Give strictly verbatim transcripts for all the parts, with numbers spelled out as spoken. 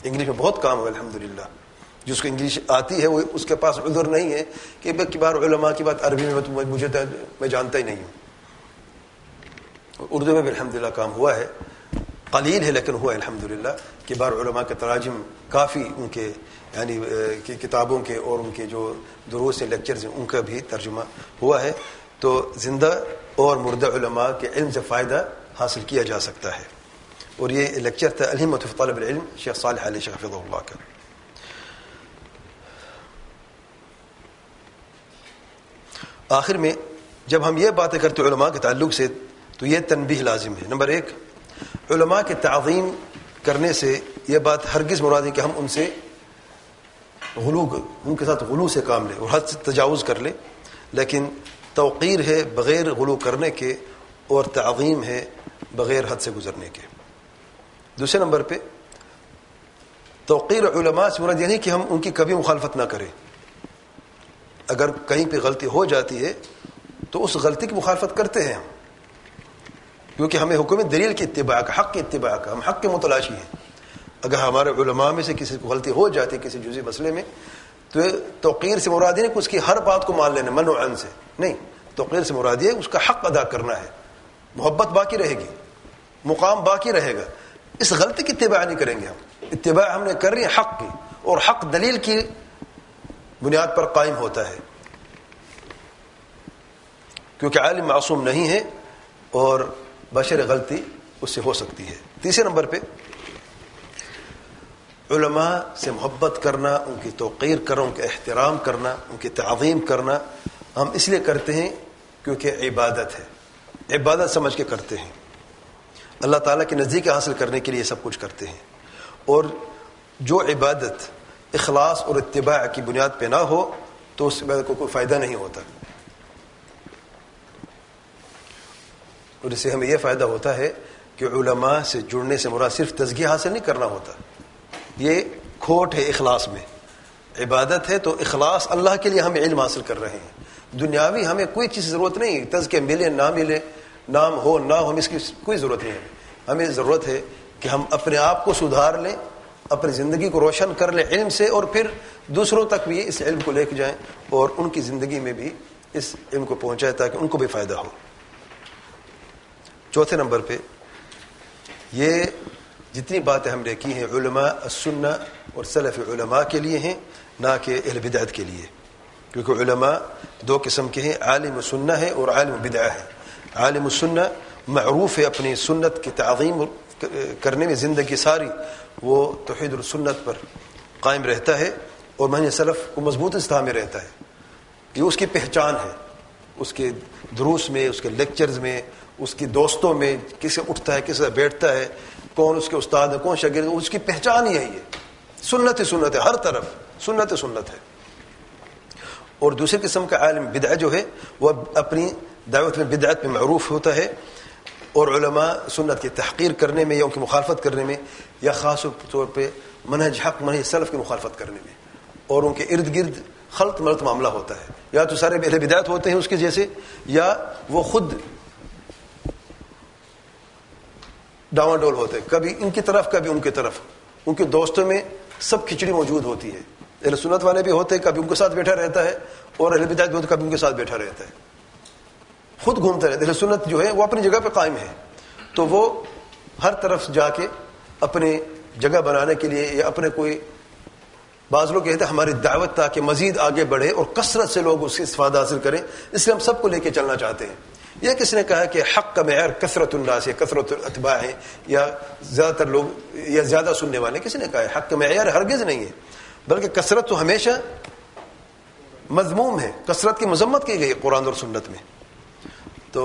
English میں بہت کام ہے الحمدللہ. جس کو انگلش آتی ہے وہ اس کے پاس عذر نہیں ہے کہ کبار علماء کی بات عربی میں مجھے میں جانتا ہی نہیں ہوں. اردو میں بھی الحمدللہ کام ہوا ہے, قلیل ہے لیکن ہوا ہے الحمدللہ. کبار علماء کے تراجم کافی ان کے یعنی کی کتابوں کے اور ان کے جو دروس ہیں لیکچرز ہیں ان کا بھی ترجمہ ہوا ہے. تو زندہ اور مردہ علماء کے علم سے فائدہ حاصل کیا جا سکتا ہے. اور یہ لیکچر تھا الہمۃ فی طلب العلم شیخ صالح علی شیخ حفظہ اللہ کا. آخر میں جب ہم یہ باتیں کرتے علماء کے تعلق سے تو یہ تنبیہ لازم ہے. نمبر ایک, علماء کے تعظیم کرنے سے یہ بات ہرگز مراد ہے کہ ہم ان سے غلو ان کے ساتھ غلو سے کام لیں اور حد سے تجاوز کر لیں, لیکن توقیر ہے بغیر غلو کرنے کے اور تعظیم ہے بغیر حد سے گزرنے کے. دوسرے نمبر پہ توقیر علماء سے مراد یعنی کہ ہم ان کی کبھی مخالفت نہ کریں. اگر کہیں پہ غلطی ہو جاتی ہے تو اس غلطی کی مخالفت کرتے ہیں ہم, کیونکہ ہمیں حکم دلیل کی اتباع کا, حق کی اتباع کا, ہم حق کے متلاشی ہیں. اگر ہمارے علماء میں سے کسی کو غلطی ہو جاتی ہے کسی جزئی مسئلے میں تو توقیر سے مراد نہیں کہ اس کی ہر بات کو مان لینا من و عن سے نہیں. توقیر سے مراد یہ اس کا حق ادا کرنا ہے, محبت باقی رہے گی, مقام باقی رہے گا. اس غلطی کی اتباع نہیں کریں گے ہم. اتباع ہم نے کر رہی ہے حق کی, اور حق دلیل کی بنیاد پر قائم ہوتا ہے, کیونکہ عالم معصوم نہیں ہے اور بشر غلطی اس سے ہو سکتی ہے. تیسرے نمبر پہ علماء سے محبت کرنا, ان کی توقیر کرنا, ان کا احترام کرنا, ان کی تعظیم کرنا ہم اس لیے کرتے ہیں کیونکہ عبادت ہے, عبادت سمجھ کے کرتے ہیں, اللہ تعالیٰ کی نزدیک حاصل کرنے کے لیے سب کچھ کرتے ہیں. اور جو عبادت اخلاص اور اتباع کی بنیاد پہ نہ ہو تو اس عبادت کو کوئی فائدہ نہیں ہوتا. اور اس سے ہمیں یہ فائدہ ہوتا ہے کہ علماء سے جڑنے سے مراد صرف تزکیہ حاصل نہیں کرنا ہوتا, یہ کھوٹ ہے اخلاص میں. عبادت ہے تو اخلاص اللہ کے لیے ہم علم حاصل کر رہے ہیں. دنیاوی ہمیں کوئی چیز ضرورت نہیں, تزکیہ ملے نہ ملے, نام ہو نہ ہو, ہم اس کی کوئی ضرورت نہیں ہے. ہمیں ضرورت ہے کہ ہم اپنے آپ کو سدھار لیں, اپنی زندگی کو روشن کر لیں علم سے, اور پھر دوسروں تک بھی اس علم کو لے کے جائیں اور ان کی زندگی میں بھی اس علم کو پہنچائیں تاکہ ان کو بھی فائدہ ہو. چوتھے نمبر پہ یہ جتنی باتیں ہم نے کی ہیں علماء السنہ اور سلف علماء کے لیے ہیں, نہ کہ اہل بدعت کے لیے, کیونکہ علماء دو قسم کے ہیں, عالم سنہ ہے اور عالم بدعہ ہے. عالم السنہ معروف ہے اپنی سنت کی تعظیم کرنے میں, زندگی ساری وہ توحید السنت پر قائم رہتا ہے اور منہج سلف کو مضبوط استحاء میں رہتا ہے. یہ اس کی پہچان ہے, اس کے دروس میں, اس کے لیکچرز میں, اس کی دوستوں میں, کسے اٹھتا ہے کسے بیٹھتا ہے, کون اس کے استاد ہے کون شاگرد, اس کی پہچان یہی ہے. سنت سنت ہے, ہر طرف سنت سنت ہے. اور دوسری قسم کا عالم بدعہ جو ہے وہ اپنی دعوت میں بدعت میں معروف ہوتا ہے, اور علماء سنت کی تحقیر کرنے میں یا ان کی مخالفت کرنے میں, یا خاص طور پہ منہج حق منہج سلف کی مخالفت کرنے میں, اور ان کے ارد گرد خلط ملط معاملہ ہوتا ہے. یا تو سارے اہل بدعت ہوتے ہیں اس کے جیسے, یا وہ خود ڈاواں ڈول ہوتے ہیں, کبھی ان کی طرف کبھی ان کی طرف. ان کے دوستوں میں سب کھچڑی موجود ہوتی ہے. اہل سنت والے بھی ہوتے ہیں, کبھی ان کے ساتھ بیٹھا رہتا ہے, اور اہل بدعت بھی ہوتے کبھی ان کے ساتھ بیٹھا رہتا ہے, خود گھومتا رہتا ہے. اہل سنت جو ہے وہ اپنی جگہ پہ قائم ہے, تو وہ ہر طرف جا کے اپنے جگہ بنانے کے لیے, یا اپنے کوئی بعض لوگ کہتے ہیں ہماری دعوت تاکہ مزید آگے بڑھے اور کثرت سے لوگ اس سے استفادہ حاصل کریں, اس لیے ہم سب کو لے کے چلنا چاہتے ہیں. یہ کس نے کہا کہ حق کا معیار کثرت الناس ہے, کثرت الاتباع ہے, یا زیادہ تر لوگ یا زیادہ سننے والے, کسی نے کہا ہے حق کا معیار ہرگز نہیں ہے, بلکہ کثرت تو ہمیشہ مذموم ہے, کثرت کی مذمت کی گئی قرآن اور سنت میں. تو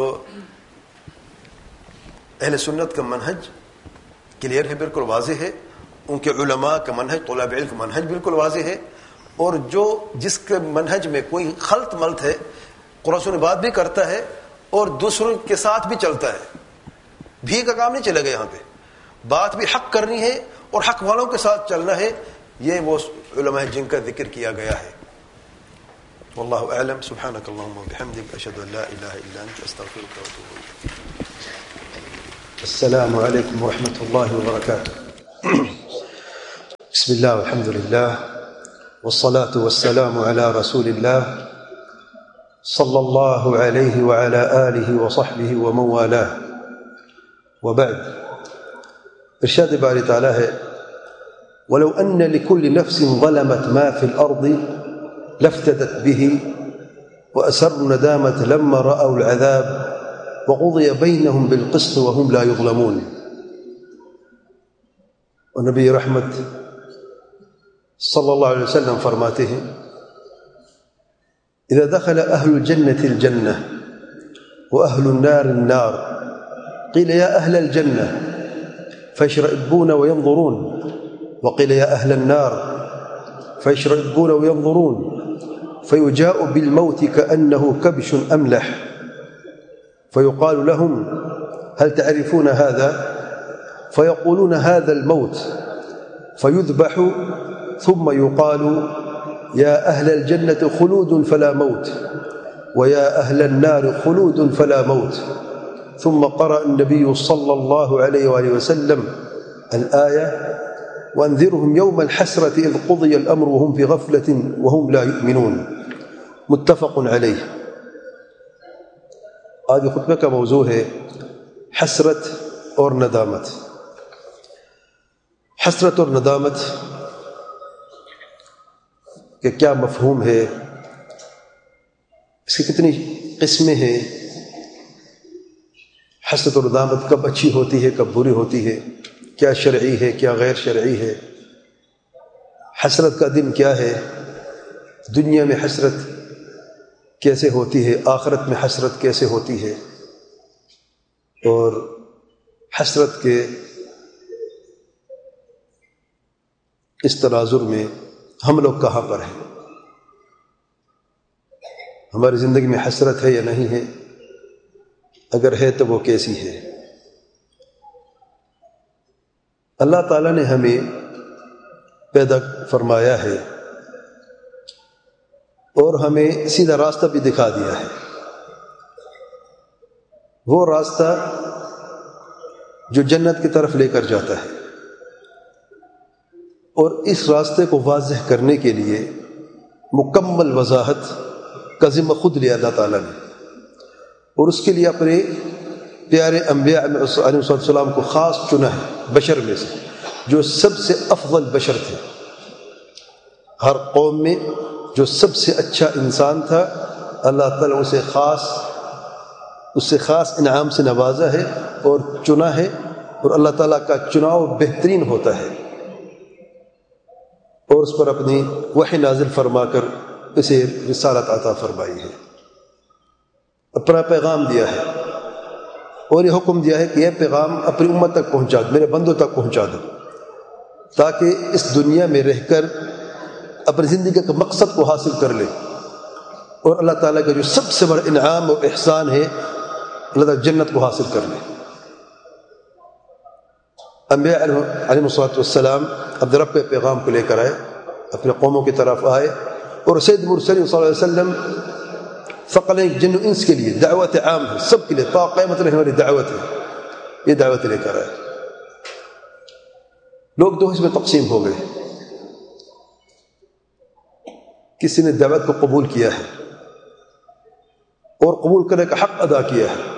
اہل سنت کا منہج کلیئر ہے, بالکل واضح ہے. ان کے علماء کا منہج, طلاب علم کا منہج بالکل واضح ہے. اور جو جس کے منہج میں کوئی خلط ملط ہے, قرآن سنت بات بھی کرتا ہے اور دوسروں کے ساتھ بھی چلتا ہے, بھی کا کام نہیں چلے گا, یہاں پہ بات بھی حق کرنی ہے اور حق والوں کے ساتھ چلنا ہے. یہ وہ علماء جن کا ذکر کیا گیا ہے. واللہ اعلم. سبحانک اللہم وبحمدک, اشہد ان لا الہ الا انت, استغفرک واتوب الیک. السلام علیکم ورحمۃ اللہ وبرکاتہ. بسم الله والحمد لله والصلاة والسلام على رسول الله صلى الله عليه وعلى آله وصحبه ومن والاه وبعد. ارشاد باری تعالیٰ ہے ولو أن لكل نفس ظلمت ما في الأرض لافتدت به وأسروا الندامة لما رأوا العذاب وقضي بينهم بالقسط وهم لا يظلمون. اور نبی رحمت صلی اللہ علیہ وسلم فرماتے ہیں اذا دخل اهل الجنة الجنة واهل النار النار قيل يا اهل الجنة فيشرئبون وينظرون وقيل يا اهل النار فيشرئبون وينظرون فيجاء بالموت كأنه كبش املح فيقال لهم هل تعرفون هذا فيقولون هذا الموت فيذبح ثم يقال يا أهل الجنة خلود فلا موت ويا أهل النار خلود فلا موت. ثم قرأ النبي صلى الله عليه وآله وسلم الآية وأنذرهم يوم الحسرة إذ قضي الأمر وهم في غفلة وهم لا يؤمنون. متفق عليه. آج خطبہ کا موضوع ہے حسرت اور ندامت. حسرت اور ندامت کہ کیا مفہوم ہے، اس کی کتنی قسمیں ہیں، حسرت اور ندامت کب اچھی ہوتی ہے کب بری ہوتی ہے، کیا شرعی ہے کیا غیر شرعی ہے، حسرت کا دن کیا ہے، دنیا میں حسرت کیسے ہوتی ہے، آخرت میں حسرت کیسے ہوتی ہے، اور حسرت کے اس تناظر میں ہم لوگ کہاں پر ہیں، ہماری زندگی میں حسرت ہے یا نہیں ہے، اگر ہے تو وہ کیسی ہے. اللہ تعالیٰ نے ہمیں پیدا فرمایا ہے اور ہمیں سیدھا راستہ بھی دکھا دیا ہے. وہ راستہ جو جنت کی طرف لے کر جاتا ہے، اور اس راستے کو واضح کرنے کے لیے مکمل وضاحت کا ذمہ خود لیا اللہ تعالیٰ نے، اور اس کے لیے اپنے پیارے انبیاء علیہ السلام کو خاص چنا ہے بشر میں سے، جو سب سے افضل بشر تھے. ہر قوم میں جو سب سے اچھا انسان تھا اللہ تعالیٰ اسے خاص اس سے خاص انعام سے نوازا ہے اور چنا ہے، اور اللہ تعالیٰ کا چناؤ بہترین ہوتا ہے، اور اس پر اپنی وحی نازل فرما کر اسے رسالت عطا فرمائی ہے، اپنا پیغام دیا ہے، اور یہ حکم دیا ہے کہ یہ پیغام اپنی امت تک پہنچا دو، میرے بندوں تک پہنچا دو، تاکہ اس دنیا میں رہ کر اپنی زندگی کا مقصد کو حاصل کر لے، اور اللہ تعالیٰ کا جو سب سے بڑا انعام اور احسان ہے اللہ تعالیٰ جنت کو حاصل کر لے. انبیاء علیہ السلام اپنے رب کے پیغام کو لے کر آئے، اپنے قوموں کی طرف آئے، اور سید مرسلین صلی اللہ علیہ وسلم ثقلین جن و انس کے لیے دعوت عام ہے، سب کے لیے تا قیامت رہنے والی دعوت ہے، یہ دعوت لے کر آئے. لوگ دو حصے میں تقسیم ہو گئے، کسی نے دعوت کو قبول کیا ہے اور قبول کرنے کا حق ادا کیا ہے.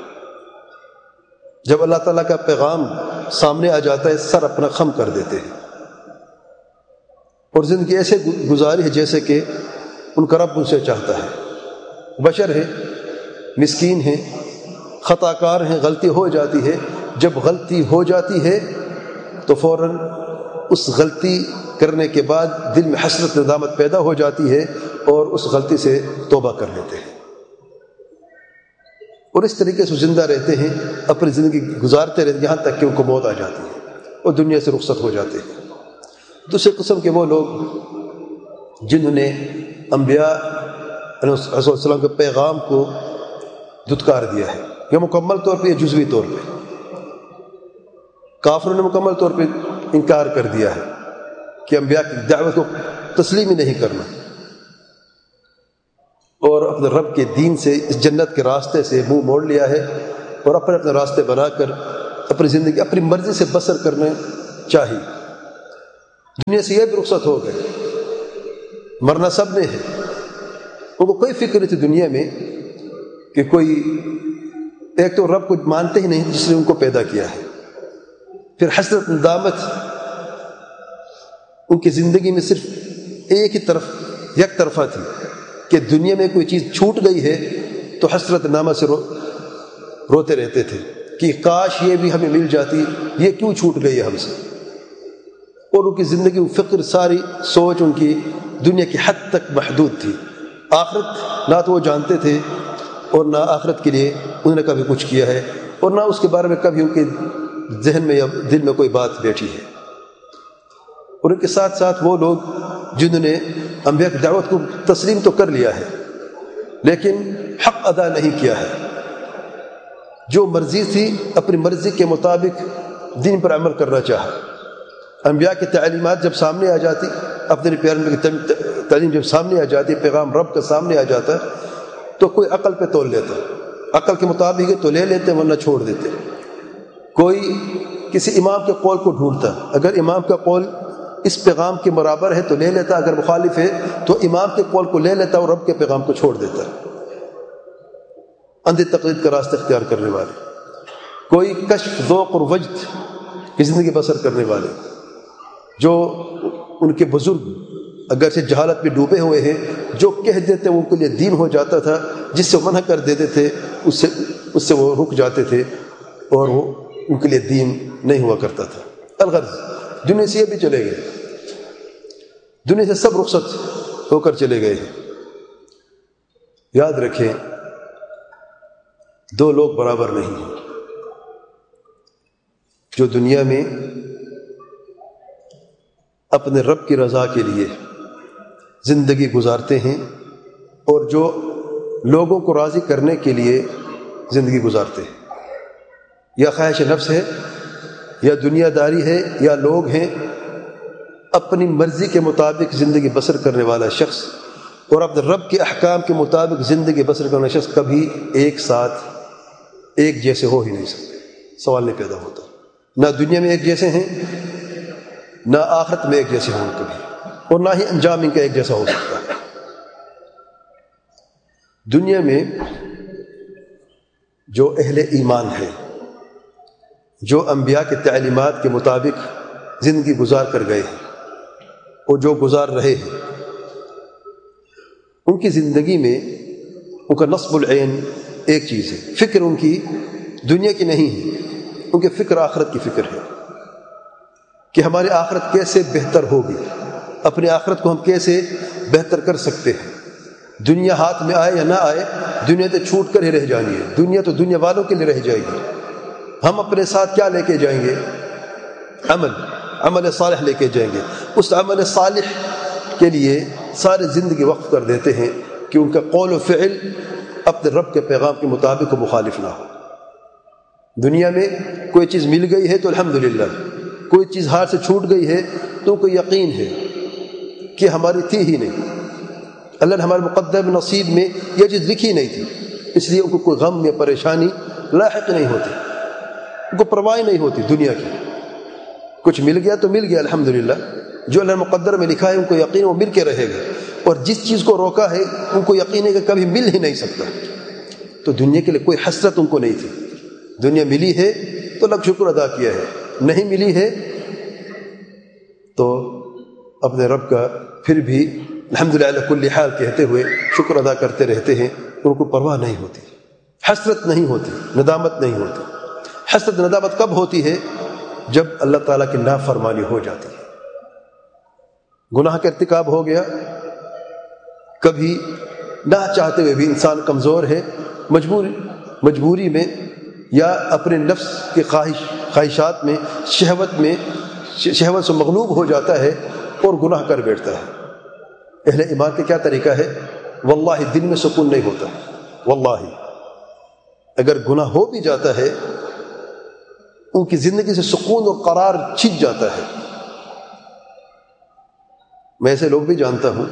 جب اللہ تعالیٰ کا پیغام سامنے آ جاتا ہے سر اپنا خم کر دیتے ہیں، اور زندگی ایسے گزاری ہے جیسے کہ ان کا رب ان سے چاہتا ہے. بشر ہے، مسکین ہیں، خطا کار ہیں، غلطی ہو جاتی ہے. جب غلطی ہو جاتی ہے تو فوراً اس غلطی کرنے کے بعد دل میں حسرت ندامت پیدا ہو جاتی ہے، اور اس غلطی سے توبہ کر لیتے ہیں، اور اس طریقے سے زندہ رہتے ہیں، اپنی زندگی گزارتے رہتے ہیں، یہاں تک کہ ان کو موت آ جاتی ہے اور دنیا سے رخصت ہو جاتے ہیں. دوسری قسم کے وہ لوگ جنہوں نے انبیاء علیہ السلام کے پیغام کو دھتکار دیا ہے، یا مکمل طور پہ یا جزوی طور پہ. کافروں نے مکمل طور پہ انکار کر دیا ہے کہ انبیاء کی دعوت کو تسلیم ہی نہیں کرنا، اور اپنے رب کے دین سے، اس جنت کے راستے سے منہ موڑ لیا ہے، اور اپنے اپنے راستے بنا کر اپنی زندگی اپنی مرضی سے بسر کرنا چاہیے. دنیا سے یہ بھی رخصت ہو گئے، مرنا سب نے ہے، ان کو کوئی فکر نہیں تھی دنیا میں کہ کوئی، ایک تو رب کو مانتے ہی نہیں جس نے ان کو پیدا کیا ہے، پھر حسرت ندامت ان کی زندگی میں صرف ایک ہی طرف یک طرفہ تھی کہ دنیا میں کوئی چیز چھوٹ گئی ہے تو حسرت نامہ سے رو روتے رہتے تھے کہ کاش یہ بھی ہمیں مل جاتی، یہ کیوں چھوٹ گئی ہے ہم سے، اور ان کی زندگی فکر ساری سوچ ان کی دنیا کی حد تک محدود تھی، آخرت نہ تو وہ جانتے تھے اور نہ آخرت کے لیے انہوں نے کبھی کچھ کیا ہے، اور نہ اس کے بارے میں کبھی ان کے ذہن میں یا دل میں کوئی بات بیٹھی ہے۔ اور ان کے ساتھ ساتھ وہ لوگ جنہوں نے انبیاء کی دعوت کو تسلیم تو کر لیا ہے لیکن حق ادا نہیں کیا ہے، جو مرضی تھی اپنی مرضی کے مطابق دین پر عمل کرنا چاہا۔ انبیاء کی تعلیمات جب سامنے آ جاتی، اپنے پیغمبر کی تعلیم جب سامنے آ جاتی، پیغام رب کا سامنے آ جاتا تو کوئی عقل پہ تول لیتا، عقل کے مطابق تو لے لیتے ورنہ چھوڑ دیتے۔ کوئی کسی امام کے قول کو ڈھونڈتا، اگر امام کا قول اس پیغام کے برابر ہے تو لے لیتا، اگر مخالف ہے تو امام کے قول کو لے لیتا اور رب کے پیغام کو چھوڑ دیتا۔ اندھی تقلید کا راستہ اختیار کرنے والے، کوئی کشف ذوق اور وجد کی زندگی بسر کرنے والے، جو ان کے بزرگ اگرچہ جہالت میں ڈوبے ہوئے ہیں، جو کہہ دیتے وہ ان کے لیے دین ہو جاتا تھا، جس سے منع کر دیتے تھے اس سے اس سے وہ رک جاتے تھے اور وہ ان کے لیے دین نہیں ہوا کرتا تھا۔ الغرض دنیا سے یہ بھی چلے گئے، دنیا سے سب رخصت ہو کر چلے گئے ہیں۔ یاد رکھیں دو لوگ برابر نہیں ہیں، جو دنیا میں اپنے رب کی رضا کے لیے زندگی گزارتے ہیں اور جو لوگوں کو راضی کرنے کے لیے زندگی گزارتے ہیں، یا خواہش نفس ہے یا دنیا داری ہے یا لوگ ہیں، اپنی مرضی کے مطابق زندگی بسر کرنے والا شخص اور اپنے رب کے احکام کے مطابق زندگی بسر کرنے والا شخص کبھی ایک ساتھ ایک جیسے ہو ہی نہیں سکتے، سوال نہیں پیدا ہوتا۔ نہ دنیا میں ایک جیسے ہیں، نہ آخرت میں ایک جیسے ہوں کبھی، اور نہ ہی انجام ان کا ایک جیسا ہو سکتا ہے۔ دنیا میں جو اہل ایمان ہے، جو انبیاء کی تعلیمات کے مطابق زندگی گزار کر گئے ہیں اور جو گزار رہے ہیں، ان کی زندگی میں ان کا نصب العین ایک چیز ہے، فکر ان کی دنیا کی نہیں ہے، ان کی فکر آخرت کی فکر ہے کہ ہماری آخرت کیسے بہتر ہوگی، اپنی آخرت کو ہم کیسے بہتر کر سکتے ہیں۔ دنیا ہاتھ میں آئے یا نہ آئے، دنیا تو چھوٹ کر ہی رہ جانی ہے، دنیا تو دنیا والوں کے لیے رہ جائے گی۔ ہم اپنے ساتھ کیا لے کے جائیں گے؟ عمل عمل صالح لے کے جائیں گے۔ اس عمل صالح کے لیے ساری زندگی وقف کر دیتے ہیں کہ ان کا قول و فعل اپنے رب کے پیغام کے مطابق مخالف نہ ہو۔ دنیا میں کوئی چیز مل گئی ہے تو الحمدللہ، کوئی چیز ہاتھ سے چھوٹ گئی ہے تو کوئی یقین ہے کہ ہماری تھی ہی نہیں، اللہ نے ہمارے مقدر نصیب میں یہ چیز لکھی نہیں تھی، اس لیے ان کو کوئی غم یا پریشانی لاحق نہیں ہوتی، ان کو پرواہ نہیں ہوتی دنیا کی۔ کچھ مل گیا تو مل گیا الحمدللہ، جو اللہ نے مقدر میں لکھا ہے ان کو یقین وہ مل کے رہے گا، اور جس چیز کو روکا ہے ان کو یقین ہے کہ کبھی مل ہی نہیں سکتا۔ تو دنیا کے لیے کوئی حسرت ان کو نہیں تھی، دنیا ملی ہے تو لگ شکر ادا کیا ہے، نہیں ملی ہے تو اپنے رب کا پھر بھی الحمدللہ علی کل حال کہتے ہوئے شکر ادا کرتے رہتے ہیں، ان کو پرواہ نہیں ہوتی، حسرت نہیں ہوتی، ندامت نہیں ہوتی۔ حسرت ندامت کب ہوتی ہے؟ جب اللہ تعالیٰ کی نافرمانی ہو جاتی ہے، گناہ کا ارتکاب ہو گیا، کبھی نہ چاہتے ہوئے بھی انسان کمزور ہے، مجبوری مجبوری میں یا اپنے نفس کے خواہش خواہشات میں شہوت میں شہوت سے مغلوب ہو جاتا ہے اور گناہ کر بیٹھتا ہے۔ اہل ایمان کا کیا طریقہ ہے؟ واللہ دل میں سکون نہیں ہوتا، واللہ اگر گناہ ہو بھی جاتا ہے ان کی زندگی سے سکون اور قرار چھن جاتا ہے۔ میں ایسے لوگ بھی جانتا ہوں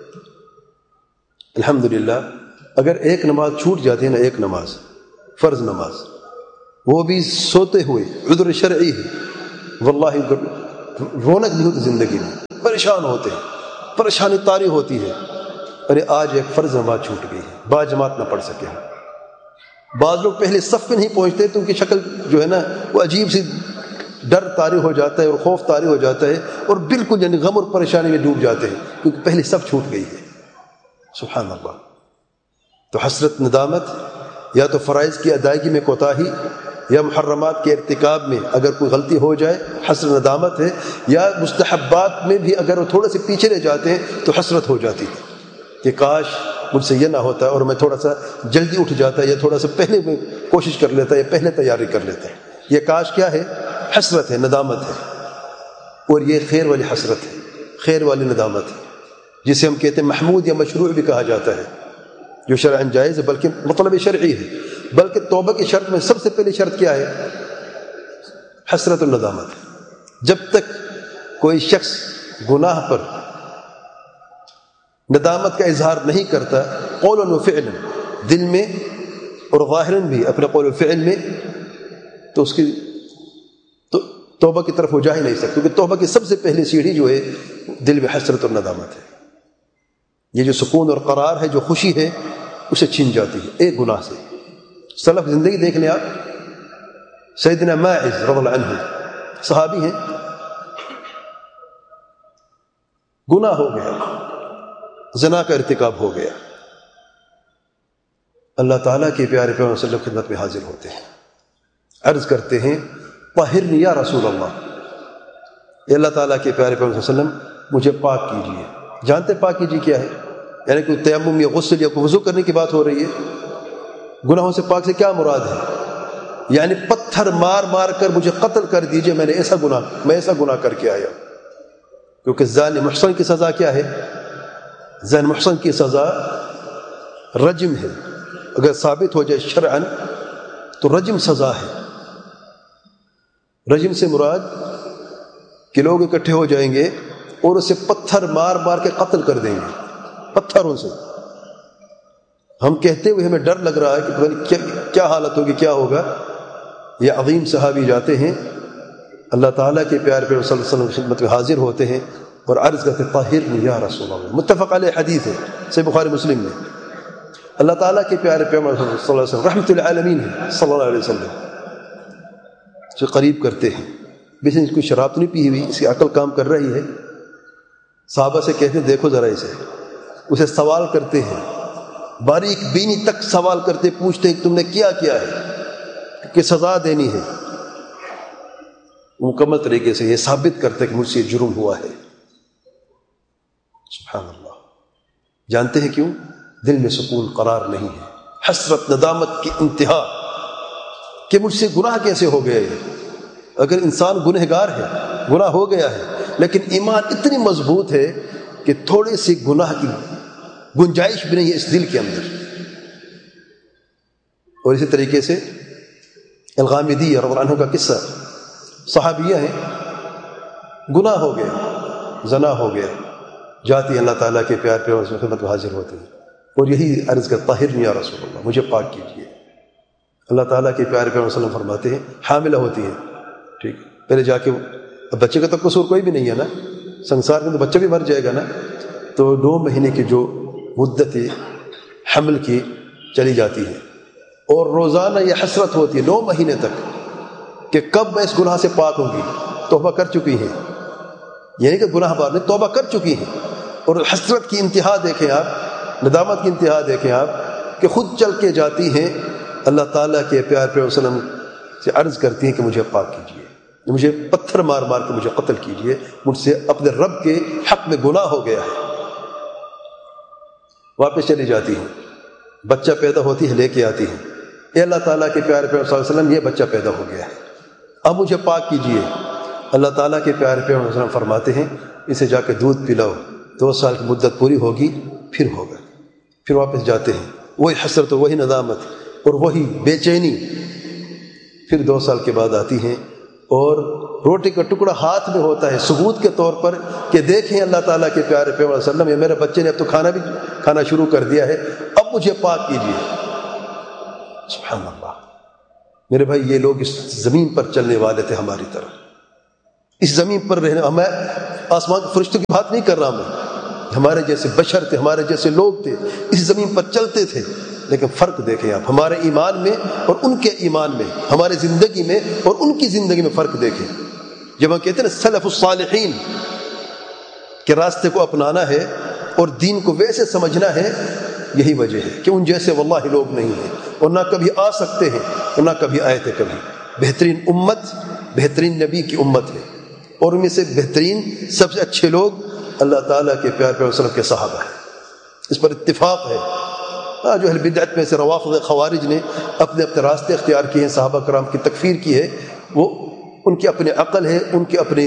الحمدللہ، اگر ایک نماز چھوٹ جاتی ہے نا، ایک نماز فرض نماز، وہ بھی سوتے ہوئے عذر شرعی ہے، واللہ رونق نہیں ہوتی زندگی میں، پریشان ہوتے ہیں، پریشانی طاری ہوتی ہے. ارے آج ایک فرض نماز چھوٹ گئی ہے، با جماعت نہ پڑھ سکے ہیں. بعض لوگ پہلے صف میں نہیں پہنچتے تو ان کی شکل جو ہے نا وہ عجیب سی ڈر طاری ہو جاتا ہے اور خوف طاری ہو جاتا ہے، اور بالکل یعنی غم اور پریشانی میں ڈوب جاتے ہیں کیونکہ پہلے صف چھوٹ گئی ہے. سبحان اللہ. تو حسرت، ندامت، یا تو فرائض کی ادائیگی میں کوتاہی یا محرمات کے ارتکاب میں اگر کوئی غلطی ہو جائے حسرت ندامت ہے، یا مستحبات میں بھی اگر وہ تھوڑے سے پیچھے رہ جاتے ہیں تو حسرت ہو جاتی ہے کہ کاش مجھ سے یہ نہ ہوتا اور میں تھوڑا سا جلدی اٹھ جاتا یا تھوڑا سا پہلے میں کوشش کر لیتا یا پہلے تیاری کر لیتا. یہ کاش کیا ہے؟ حسرت ہے، ندامت ہے. اور یہ خیر والی حسرت ہے، خیر والی ندامت ہے، جسے ہم کہتے ہیں محمود یا مشروع بھی کہا جاتا ہے، جو شرعاً جائز ہے بلکہ مطلب شرعی ہے. بلکہ توبہ کی شرط میں سب سے پہلی شرط کیا ہے؟ حسرت الندامت. جب تک کوئی شخص گناہ پر ندامت کا اظہار نہیں کرتا قولا و فعلا، دل میں اور ظاہراً بھی اپنے قول و فعل میں، تو اس کی تو توبہ کی طرف وہ جا ہی نہیں سکتا، کیونکہ توبہ کی سب سے پہلی سیڑھی جو ہے دل میں حسرت اور ندامت ہے. یہ جو سکون اور قرار ہے، جو خوشی ہے، اسے چھین جاتی ہے ایک گناہ سے. سلف زندگی دیکھ لیں آپ. سیدنا ماعز رضی اللہ عنہ صحابی ہیں، گناہ ہو گیا، زنا کا ارتکاب ہو گیا. اللہ تعالیٰ کے پیارے پیغمبر صلی اللہ علیہ وسلم خدمت میں حاضر ہوتے ہیں، عرض کرتے ہیں طہرنی یا رسول اللہ، اے اللہ تعالیٰ کے پیارے پیغمبر صلی اللہ علیہ وسلم مجھے پاک کیجیے. جانتے پاک کیجیے کیا ہے؟ یعنی کوئی تیمم یا غسل یا کوئی وضو کرنے کی بات ہو رہی ہے. گناہوں سے پاک سے کیا مراد ہے؟ یعنی پتھر مار مار کر مجھے قتل کر دیجیے، میں نے ایسا گناہ میں ایسا گناہ کر کے آیا. کیونکہ زانی محصن کی سزا کیا ہے؟ زانی محصن کی سزا رجم ہے. اگر ثابت ہو جائے شرعاً تو رجم سزا ہے. رجم سے مراد کہ لوگ اکٹھے ہو جائیں گے اور اسے پتھر مار مار کے قتل کر دیں گے پتھروں سے. ہم کہتے ہوئے ہمیں ڈر لگ رہا ہے کہ پتہ نہیں کیا کیا حالت ہوگی، کیا ہوگا. یہ عظیم صحابی جاتے ہیں اللہ تعالیٰ کے پیارے پیغمبر صلی اللہ علیہ وسلم کی خدمت میں حاضر ہوتے ہیں اور عرض کرتے طہرنی یا رسول اللہ. متفق علیہ حدیث ہے، صحیح بخاری مسلم میں. اللہ تعالیٰ کے پیارے پیغمبر صلی اللہ علیہ وسلم رحمۃ العالمین ہے صلی اللہ علیہ وسلم، سے قریب کرتے ہیں. بیچ میں کوئی شراب تو نہیں پی ہوئی، اس کی عقل کام کر رہی ہے. صحابہ سے کہتے ہیں دیکھو ذرا اسے. اسے سوال کرتے ہیں، باریک بینی تک سوال کرتے، پوچھتے ہیں کہ تم نے کیا کیا ہے کہ سزا دینی ہے. مکمل طریقے سے یہ ثابت کرتے کہ مجھ سے جرم ہوا ہے. سبحان اللہ. جانتے ہیں کیوں؟ دل میں سکون قرار نہیں ہے، حسرت ندامت کی انتہا کہ مجھ سے گناہ کیسے ہو گیا ہے. اگر انسان گنہگار ہے، گناہ ہو گیا ہے، لیکن ایمان اتنی مضبوط ہے کہ تھوڑے سے گناہ کی گنجائش بھی نہیں ہے اس دل کے اندر. اور اسی طریقے سے الغامدیہ رضی اللہ عنہ کا قصہ، صحابیہ ہیں، گناہ ہو گیا، زنا ہو گیا، جاتی اللہ تعالیٰ کے پیار پہ اس خدمت میں حاضر ہوتے ہیں اور یہی عرض کر طہرنی یا رسول اللہ، مجھے پاک کیجیے. اللہ تعالیٰ کے پیارے پہ وسلم فرماتے ہیں حاملہ ہوتی ہے، ٹھیک، پہلے جا کے بچے کا تو قصور کوئی بھی نہیں ہے نا، سنسار میں تو بچہ بھی مر جائے گا نا. تو دو مہینے کی جو مدت حمل کی چلی جاتی ہے اور روزانہ یہ حسرت ہوتی ہے نو مہینے تک کہ کب میں اس گناہ سے پاک ہوں گی. توبہ کر چکی ہیں، یعنی کہ گناہ بار نے توبہ کر چکی ہیں، اور حسرت کی انتہا دیکھیں آپ، ندامت کی انتہا دیکھیں آپ کہ خود چل کے جاتی ہیں اللہ تعالیٰ کے پیار پیار وسلم سے عرض کرتی ہیں کہ مجھے پاک کیجیے، مجھے پتھر مار مار کے مجھے قتل کیجیے، مجھ سے اپنے رب کے حق میں گناہ ہو گیا ہے. واپس چلی جاتی ہیں، بچہ پیدا ہوتی ہے، لے کے آتی ہیں، اے اللہ تعالیٰ کے پیارے پیغمبر صلی اللہ علیہ وسلم یہ بچہ پیدا ہو گیا ہے، اب مجھے پاک کیجیے. اللہ تعالیٰ کے پیارے پیغمبر صلی اللہ علیہ وسلم فرماتے ہیں اسے جا کے دودھ پلاؤ، دو سال کی مدت پوری ہوگی پھر ہوگا. پھر واپس جاتے ہیں، وہی حسرت، وہی ندامت اور وہی بے چینی. پھر دو سال کے بعد آتی ہیں اور روٹی کا ٹکڑا ہاتھ میں ہوتا ہے ثبوت کے طور پر کہ دیکھیں اللہ تعالیٰ کے پیارے پیغمبر صلی اللہ علیہ وسلم، یہ میرے بچے نے اب تو کھانا بھی کھانا شروع کر دیا ہے، اب مجھے پاک کیجیے. سبحان اللہ. میرے بھائی یہ لوگ اس زمین پر چلنے والے تھے ہماری طرح، اس زمین پر رہنا، میں آسمان کے فرشتوں کی بات نہیں کر رہا، میں ہمارے جیسے بشر تھے، ہمارے جیسے لوگ تھے، اس زمین پر چلتے تھے، لیکن فرق دیکھیں آپ ہمارے ایمان میں اور ان کے ایمان میں، ہمارے زندگی میں اور ان کی زندگی میں فرق دیکھیں۔ جب ہم کہتے ہیں نا سلف الصالحین کے راستے کو اپنانا ہے اور دین کو ویسے سمجھنا ہے، یہی وجہ ہے کہ ان جیسے واللہ لوگ نہیں ہیں، اور نہ کبھی آ سکتے ہیں اور نہ کبھی آئے تھے کبھی۔ بہترین امت بہترین نبی کی امت ہے، اور ان میں سے بہترین سب سے اچھے لوگ اللہ تعالیٰ کے پیار پیار وسلم کے صحابہ ہیں، اس پر اتفاق ہے۔ ہاں جو اہل بدعت میں سے روافض خوارج نے اپنے اپنے راستے اختیار کیے ہیں، صحابہ کرام کی تکفیر کی ہے، وہ ان کی اپنی عقل ہے، ان کے اپنے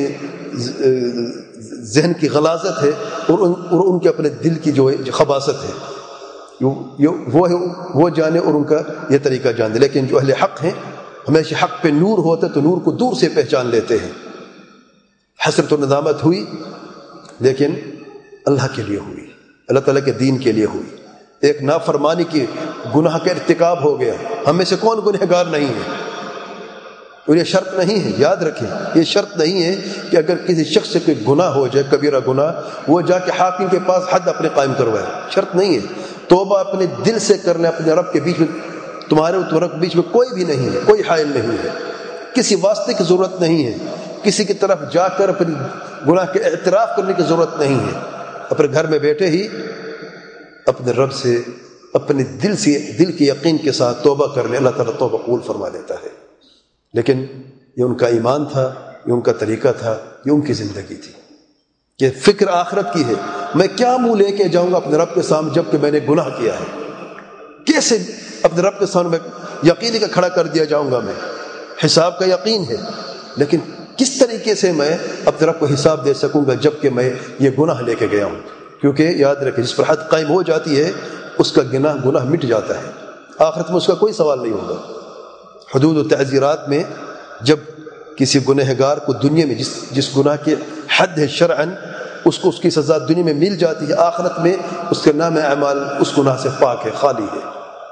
ذہن کی غلاظت ہے، اور ان, اور ان کے اپنے دل کی جو خباثت ہے، وہ ہے وہ جانے اور ان کا یہ طریقہ جان دے۔ لیکن جو اہل حق ہیں ہمیشہ حق پہ نور ہوتا ہے تو نور کو دور سے پہچان لیتے ہیں۔ حسرت و ندامت ہوئی لیکن اللہ کے لیے ہوئی، اللہ تعالیٰ کے دین کے لیے ہوئی۔ ایک نافرمانی کی گناہ کا ارتکاب ہو گیا، ہم میں سے کون گنہگار نہیں ہے؟ اور یہ شرط نہیں ہے، یاد رکھیں، یہ شرط نہیں ہے کہ اگر کسی شخص سے کوئی گناہ ہو جائے، کبیرہ گناہ، وہ جا کے حاکم کے پاس حد اپنے قائم کروائے، شرط نہیں ہے۔ توبہ اپنے دل سے کرنا، اپنے رب کے بیچ میں، تمہارے اور تمہارے بیچ میں کوئی بھی نہیں ہے، کوئی حائل نہیں ہے، کسی واسطے کی ضرورت نہیں ہے، کسی کی طرف جا کر اپنی گناہ کے اعتراف کرنے کی ضرورت نہیں ہے۔ اپنے گھر میں بیٹھے ہی اپنے رب سے اپنے دل سے دل کے یقین کے ساتھ توبہ کرنے، اللہ تعالیٰ توبہ قبول فرما لیتا ہے۔ لیکن یہ ان کا ایمان تھا، یہ ان کا طریقہ تھا، یہ ان کی زندگی تھی کہ فکر آخرت کی ہے۔ میں کیا منہ لے کے جاؤں گا اپنے رب کے سامنے جب کہ میں نے گناہ کیا ہے؟ کیسے اپنے رب کے سامنے میں یقین کا کھڑا کر دیا جاؤں گا؟ میں حساب کا یقین ہے، لیکن کس طریقے سے میں اپنے رب کو حساب دے سکوں گا جب کہ میں یہ گناہ لے کے گیا ہوں؟ کیونکہ یاد رکھیں، جس پر حد قائم ہو جاتی ہے اس کا گناہ گناہ مٹ جاتا ہے، آخرت میں اس کا کوئی سوال نہیں ہوگا۔ حدود و تعزیرات میں جب کسی گنہگار کو دنیا میں جس جس گناہ کے حد ہے شرعاً، اس کو اس کی سزا دنیا میں مل جاتی ہے، آخرت میں اس کے نام اعمال اس گناہ سے پاک ہے، خالی ہے۔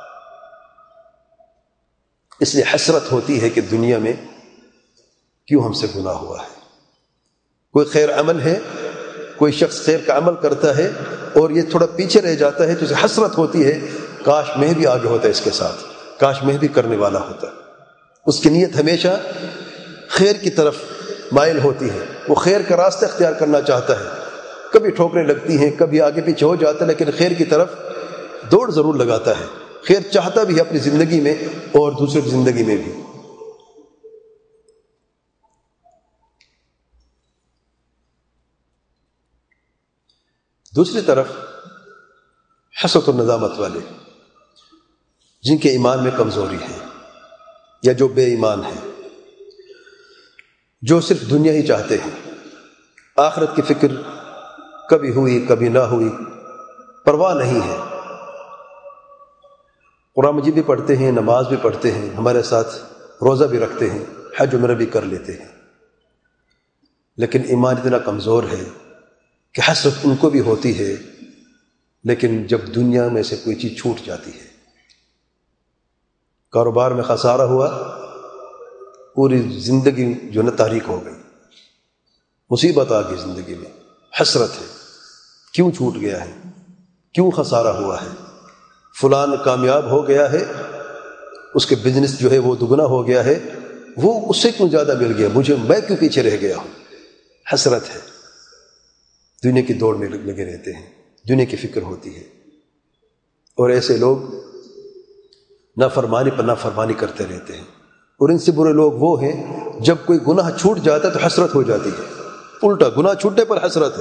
اس لیے حسرت ہوتی ہے کہ دنیا میں کیوں ہم سے گناہ ہوا ہے۔ کوئی خیر عمل ہے، کوئی شخص خیر کا عمل کرتا ہے اور یہ تھوڑا پیچھے رہ جاتا ہے تو اسے حسرت ہوتی ہے، کاش میں بھی آگے ہوتا ہے اس کے ساتھ، کاش میں بھی کرنے والا ہوتا۔ اس کی نیت ہمیشہ خیر کی طرف مائل ہوتی ہے، وہ خیر کا راستہ اختیار کرنا چاہتا ہے، کبھی ٹھوکریں لگتی ہیں، کبھی آگے پیچھے ہو جاتا ہے، لیکن خیر کی طرف دوڑ ضرور لگاتا ہے، خیر چاہتا بھی ہے اپنی زندگی میں اور دوسرے کی زندگی میں بھی۔ دوسری طرف حسرت و ندامت والے، جن کے ایمان میں کمزوری ہے یا جو بے ایمان ہیں، جو صرف دنیا ہی چاہتے ہیں، آخرت کی فکر کبھی ہوئی کبھی نہ ہوئی، پرواہ نہیں ہے، قرآن مجید بھی پڑھتے ہیں، نماز بھی پڑھتے ہیں، ہمارے ساتھ روزہ بھی رکھتے ہیں، حج عمرہ بھی کر لیتے ہیں، لیکن ایمان اتنا کمزور ہے کہ حسرت ان کو بھی ہوتی ہے، لیکن جب دنیا میں سے کوئی چیز چھوٹ جاتی ہے، کاروبار میں خسارہ ہوا، پوری زندگی جو نہ تاریک ہو گئی، مصیبت آ گئی زندگی میں، حسرت ہے، کیوں چھوٹ گیا ہے، کیوں خسارہ ہوا ہے، فلان کامیاب ہو گیا ہے، اس کے بزنس جو ہے وہ دگنا ہو گیا ہے، وہ اس سے کیوں زیادہ مل گیا، مجھے میں کیوں پیچھے رہ گیا ہوں، حسرت ہے۔ دنیا کی دوڑ میں لگے رہتے ہیں، دنیا کی فکر ہوتی ہے، اور ایسے لوگ نافرمانی پر نافرمانی کرتے رہتے ہیں، اور ان سے برے لوگ وہ ہیں جب کوئی گناہ چھوٹ جاتا ہے تو حسرت ہو جاتی ہے، الٹا گناہ چھوٹنے پر حسرت ہے۔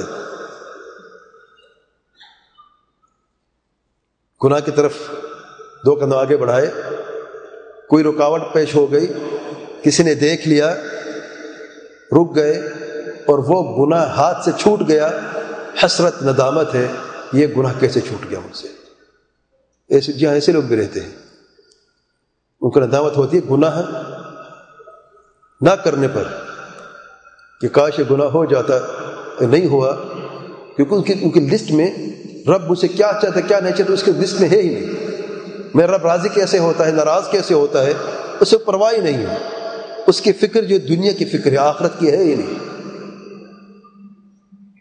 گناہ کی طرف دو قدم آگے بڑھائے، کوئی رکاوٹ پیش ہو گئی، کسی نے دیکھ لیا، رک گئے اور وہ گناہ ہاتھ سے چھوٹ گیا، حسرت ندامت ہے، یہ گناہ کیسے چھوٹ گیا مجھ سے۔ ایسے جہاں ایسے لوگ بھی رہتے ہیں، ان کو ندامت ہوتی ہے گناہ نہ کرنے پر کہ کاش یہ گناہ ہو جاتا، نہیں ہوا، کیونکہ ان کی ان کی لسٹ میں رب مجھ سے کیا چاہتا ہے کیا نہیں چاہتا اس کی لسٹ میں ہے ہی نہیں۔ میرا رب راضی کیسے ہوتا ہے، ناراض کیسے ہوتا ہے، اسے پرواہ ہی نہیں ہے، اس کی فکر جو دنیا کی فکر ہے، آخرت کی ہے ہی نہیں۔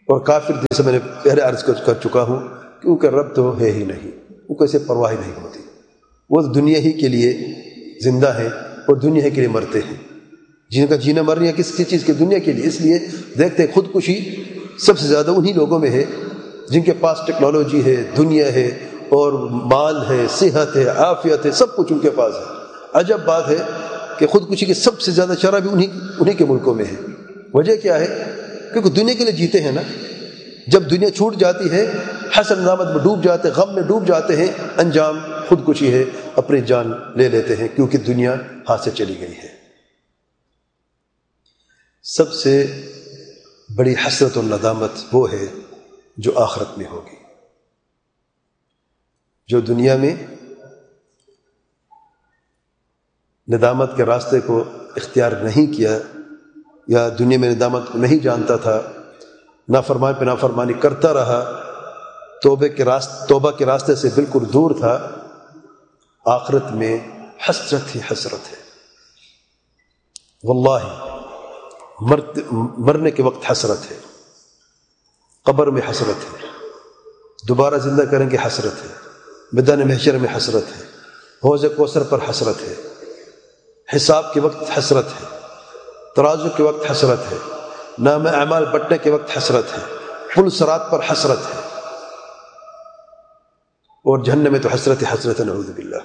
اور کافر جیسے میں نے پہلے عرض کر چکا ہوں کیونکہ رب تو ہے ہی نہیں، وہ کیسے پرواہ نہیں ہوتی، وہ دنیا ہی کے لیے زندہ ہے اور دنیا ہی کے لیے مرتے ہیں، جن کا جینا مرنا کس کس چیز کے دنیا کے لیے. اس لیے دیکھتے ہیں خودکشی سب سے زیادہ انہی لوگوں میں ہے جن کے پاس ٹیکنالوجی ہے، دنیا ہے اور مال ہے، صحت ہے، عافیت ہے، سب کچھ ان کے پاس ہے. عجب بات ہے کہ خودکشی کی سب سے زیادہ شرح بھی انہی انہی کے ملکوں میں ہے. وجہ کیا ہے؟ کیونکہ دنیا کے لیے جیتے ہیں نا. جب دنیا چھوٹ جاتی ہے، حسن نامت میں ڈوب جاتے، غم میں ڈوب جاتے ہیں، انجام خودکشی ہے، اپنی جان لے لیتے ہیں کیونکہ دنیا ہاتھ سے چلی گئی ہے. سب سے بڑی حسرت اور ندامت وہ ہے جو آخرت میں ہوگی. جو دنیا میں ندامت کے راستے کو اختیار نہیں کیا یا دنیا میں ندامت کو نہیں جانتا تھا، نافرمان پہ نافرمانی کرتا رہا، توبہ کے راستے توبہ کے راستے سے بالکل دور تھا، آخرت میں حسرت ہی حسرت ہے. واللہ مرت مرنے کے وقت حسرت ہے، قبر میں حسرت ہے، دوبارہ زندہ کریں گے حسرت ہے، میدان محشر میں حسرت ہے، حوض کوثر پر حسرت ہے، حساب کے وقت حسرت ہے، ترازو کے وقت حسرت ہے، نام اعمال بٹنے کے وقت حسرت ہے، پل صراط پر حسرت ہے، اور جہنم میں تو حسرت حسرت نعوذ باللہ.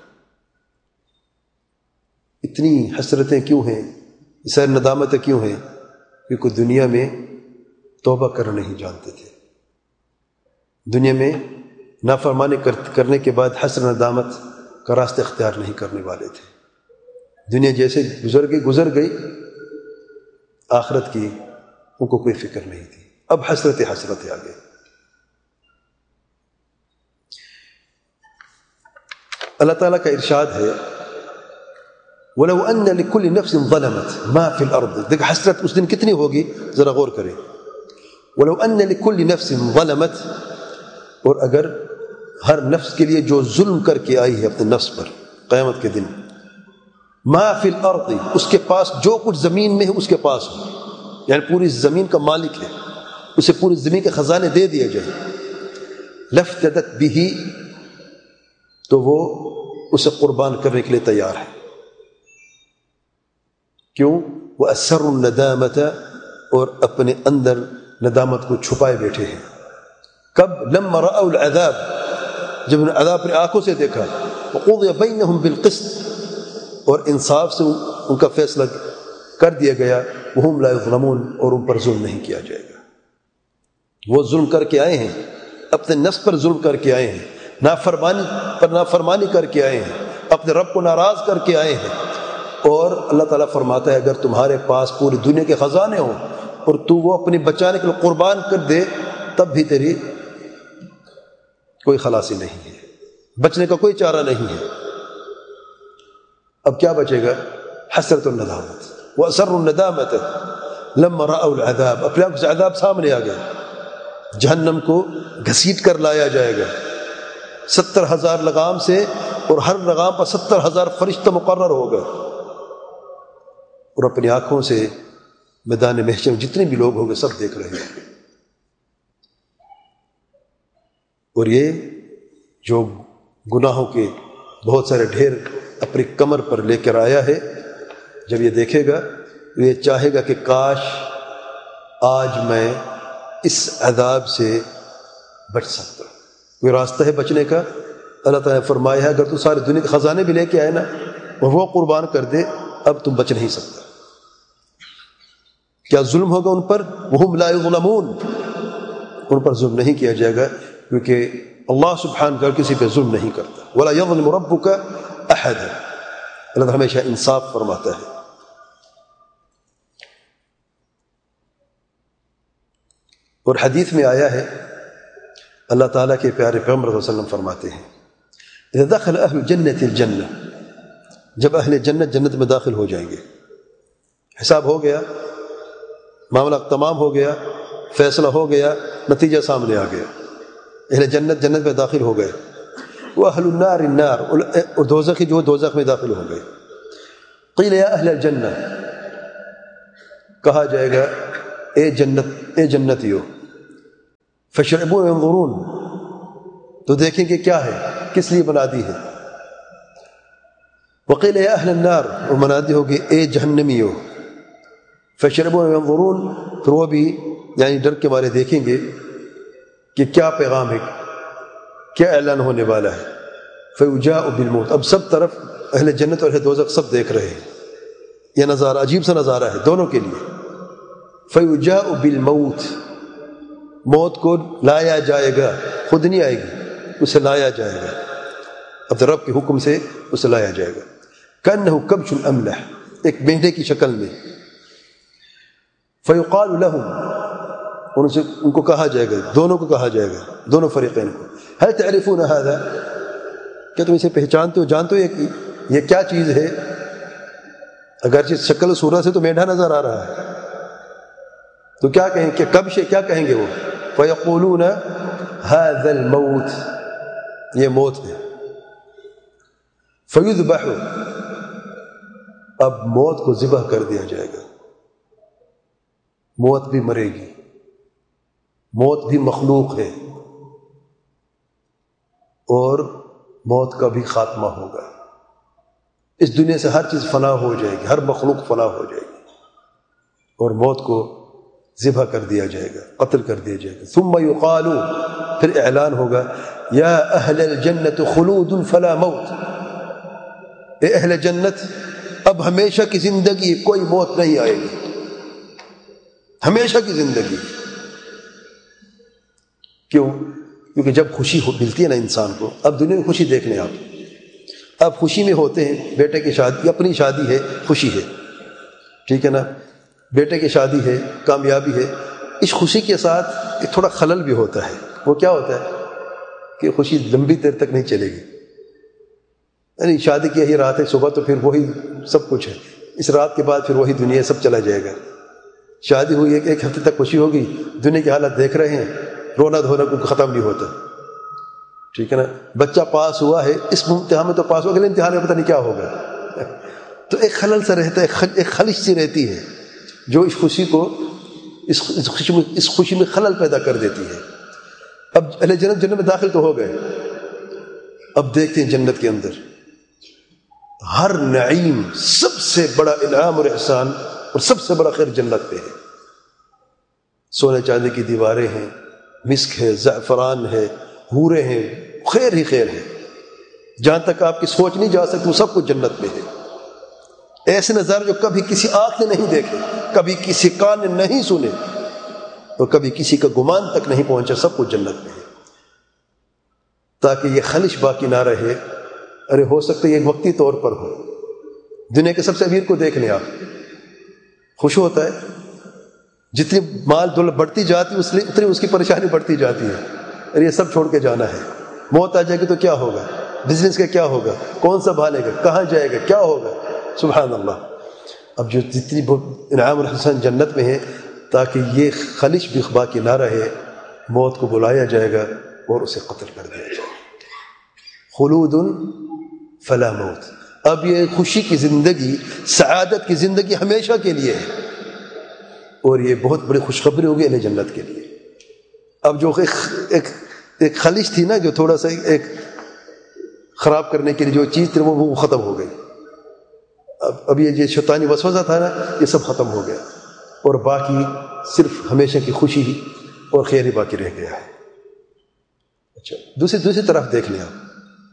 اتنی حسرتیں کیوں ہیں، سیر ندامتیں کیوں ہیں؟ کیونکہ دنیا میں توبہ کرنا نہیں جانتے تھے. دنیا میں نافرمانی کرنے کے بعد حسر ندامت کا راستہ اختیار نہیں کرنے والے تھے. دنیا جیسے گزر گئی گزر گئی آخرت کی ان کو کوئی فکر نہیں تھی. اب حسرت حسرت آ گئی. اللہ تعالیٰ کا ارشاد ہے وَلَوْ أَنَّ لِكُلِّ نَفْسٍ ظَلَمَتْ مَا فِي الْأَرْضِ. دیکھ حسرت اس دن کتنی ہوگی، ذرا غور کریں. وَلَوْ أَنَّ لِكُلِّ نَفْسٍ ظَلَمَتْ، اور اگر ہر نفس کے لیے جو ظلم کر کے آئی ہے اپنے نفس پر قیامت کے دن، ما فی الارض، اس کے پاس جو کچھ زمین میں ہے اس کے پاس ہو، یعنی پوری زمین کا مالک ہے، اسے پوری زمین کے خزانے دے دیے جائیں، لفتدت به، تو وہ اسے قربان کرنے کے لیے تیار ہے. کیوں؟ وَأَسَرُّ النَّدَامَةَ، اور اپنے اندر ندامت کو چھپائے بیٹھے ہیں. کب؟ لما رأوا العذاب، جب انہوں نے عذاب اپنی آنکھوں سے دیکھا. وقضی بینہم بالقسط، اور انصاف سے ان کا فیصلہ کر دیا گیا. وہم لا یظلمون، اور ان پر ظلم نہیں کیا جائے گا. وہ ظلم کر کے آئے ہیں، اپنے نفس پر ظلم کر کے آئے ہیں، نافرمانی پر نافرمانی کر کے آئے ہیں، اپنے رب کو ناراض کر کے آئے ہیں. اور اللہ تعالیٰ فرماتا ہے اگر تمہارے پاس پوری دنیا کے خزانے ہوں اور تو وہ اپنی بچانے کے لیے قربان کر دے، تب بھی تیری کوئی خلاصی نہیں ہے، بچنے کا کوئی چارہ نہیں ہے. اب کیا بچے گا؟ حسرت الندامت. وَأَسَرُّ النَّدَامَةَ لَمَّا رَأَوْا الْعَذَابَ، اپنے آپ سے عذاب سامنے آ گئے، جہنم کو گھسیٹ کر لایا جائے گا ستر ہزار لگام سے، اور ہر لگام پر ستر ہزار فرشتہ مقرر ہوگا، اور اپنی آنکھوں سے میدان محشر میں جتنے بھی لوگ ہوں گے سب دیکھ رہے ہیں. اور یہ جو گناہوں کے بہت سارے ڈھیر اپنی کمر پر لے کر آیا ہے، جب یہ دیکھے گا تو یہ چاہے گا کہ کاش آج میں اس عذاب سے بچ سکتا. کوئی راستہ ہے بچنے کا؟ اللہ تعالیٰ نے فرمایا ہے اگر تو سارے دنیا کے خزانے بھی لے کے آئے نا اور وہ قربان کر دے، اب تم بچ نہیں سکتا. کیا ظلم ہوگا ان پر؟ وہم لا یظلمون، ان پر ظلم نہیں کیا جائے گا کیونکہ اللہ سبحانہ وتعالی کسی پہ ظلم نہیں کرتا. ولا یظلم ربک احد، اللہ تعالیٰ ہمیشہ انصاف فرماتا ہے. اور حدیث میں آیا ہے اللہ تعالیٰ کے پیارے پیغمبر صلی اللہ علیہ وسلم فرماتے ہیں اذا دخل اہل الجنت الجنہ، جب اہل جنت جنت میں داخل ہو جائیں گے، حساب ہو گیا، معاملہ تمام ہو گیا، فیصلہ ہو گیا، نتیجہ سامنے آ گیا، اہل جنت جنت میں داخل ہو گئے. واہل النار النار، اور دوزخی جو دوزخ میں داخل ہو گئے. قیل یا اہل الجنہ، کہا جائے گا اے جنت اے جنتیو، فَيَشْرَبُونَ وَيَنْظُرُونَ، تو دیکھیں کہ کیا ہے، کس لیے بنا دی ہے. وَقِيلَ يَا أَهْلَ النَّارِ، وہ منادی ہوگی اے جہنمیو. فَيَشْرَبُونَ وَيَنْظُرُونَ، پھر وہ بھی یعنی ڈر کے مارے دیکھیں گے کہ کیا پیغام ہے، کیا اعلان ہونے والا ہے. فَيُجَاءُ بِالْمَوْتِ، اب سب طرف اہل جنت اور اہل دوزخ سب دیکھ رہے ہیں. یہ نظارہ عجیب سا نظارہ ہے دونوں کے لیے. فَيُجَاءُ بِالْمَوْتِ، موت کو لایا جائے گا، خود نہیں آئے گی، اسے لایا جائے گا، اب رب کے حکم سے اسے لایا جائے گا. كَأَنَّهُ كَبْشٌ أَمْلَحٌ، ایک مینڈے کی شکل میں. فَيُقَالُ لَهُمْ، ان سے ان کو کہا جائے گا، دونوں کو کہا جائے گا، دونوں فریقین کو. هل تعرفون هذا، کیا تم اسے پہچانتے ہو، جانتے ہو یہ یہ کیا چیز ہے؟ اگرچہ شکل و صورت سے تو مینڈا نظر آ رہا ہے، تو کیا کہیں کہ کب سے کیا کہیں گے وہ؟ فَيَقُولُونَ هَذَا الْمَوْتِ، یہ موت ہے. فَيُذْبَحُ، اب موت کو ذبح کر دیا جائے گا. موت بھی مرے گی، موت بھی مخلوق ہے، اور موت کا بھی خاتمہ ہوگا. اس دنیا سے ہر چیز فنا ہو جائے گی، ہر مخلوق فنا ہو جائے گی، اور موت کو ذبح کر دیا جائے گا، قتل کر دیا جائے گا. ثم یقال، پھر اعلان ہوگا یا اہل الجنت خلود فلا موت، اے اہل جنت اب ہمیشہ کی زندگی، کوئی موت نہیں آئے گی، ہمیشہ کی زندگی. کیوں؟ کیونکہ جب خوشی ملتی ہے نا انسان کو، اب دنیا میں خوشی دیکھ لیں آپ، اب خوشی میں ہوتے ہیں، بیٹے کی شادی، اپنی شادی ہے، خوشی ہے، ٹھیک ہے نا، بیٹے کی شادی ہے، کامیابی ہے. اس خوشی کے ساتھ ایک تھوڑا خلل بھی ہوتا ہے. وہ کیا ہوتا ہے کہ خوشی لمبی دیر تک نہیں چلے گی. یعنی شادی کی یہی رات ہے، صبح تو پھر وہی سب کچھ ہے، اس رات کے بعد پھر وہی دنیا سب چلا جائے گا. شادی ہوئی ایک ایک ہفتے تک خوشی ہوگی، دنیا کی حالت دیکھ رہے ہیں، رونا دھونا کو ختم نہیں ہوتا، ٹھیک ہے نا. بچہ پاس ہوا ہے، اس امتحان میں تو پاس ہوا، اگلے امتحان میں پتہ نہیں کیا ہوگا. تو ایک خلل سا رہتا ہے، ایک خلش سی رہتی ہے جو اس خوشی کو اس خوشی میں اس خوشی میں خلل پیدا کر دیتی ہے. اب اہل جنت جنت میں داخل تو ہو گئے، اب دیکھتے ہیں جنت کے اندر ہر نعیم، سب سے بڑا انعام اور احسان اور سب سے بڑا خیر جنت پہ ہے. سونے چاندی کی دیواریں ہیں، مسک ہے، زعفران ہے، حوریں ہیں، خیر ہی خیر ہے، جہاں تک آپ کی سوچ نہیں جا سکتی وہ سب کچھ جنت میں ہے. ایسے نظارے جو کبھی کسی آنکھ نے نہیں دیکھے، کبھی کسی کان نے نہیں سنے، اور کبھی کسی کا گمان تک نہیں پہنچا، سب کچھ جنت میں ہے. تاکہ یہ خلش باقی نہ رہے. ارے ہو سکتا ہے یہ وقتی طور پر ہو. دنیا کے سب سے امیر کو دیکھ لیں آپ، خوش ہوتا ہے، جتنی مال دولت بڑھتی جاتی ہے اتنی اس کی پریشانی بڑھتی جاتی ہے. ارے یہ سب چھوڑ کے جانا ہے، موت آ جائے گی تو کیا ہوگا، بزنس کا کیا ہوگا، کون سا بھالے گا، کہاں جائے گا، کیا ہوگا. سبحان اللہ. اب جو جتنی انعام الحسن جنت میں ہے، تاکہ یہ خلش بھی باقی نہ رہے، موت کو بلایا جائے گا اور اسے قتل کر دیا جائے گا. خلود فلا موت. اب یہ خوشی کی زندگی، سعادت کی زندگی ہمیشہ کے لیے ہے، اور یہ بہت بڑی خوشخبری ہوگی اہل جنت کے لیے. اب جو ایک ایک ایک خلش تھی نا، جو تھوڑا سا ایک خراب کرنے کے لیے جو چیز تھی وہ وہ ختم ہو گئی. اب اب یہ جو شیطانی وسوسہ تھا نا، یہ سب ختم ہو گیا، اور باقی صرف ہمیشہ کی خوشی ہی اور خیر ہی باقی رہ گیا ہے. اچھا، دوسری دوسری طرف دیکھ لیں آپ،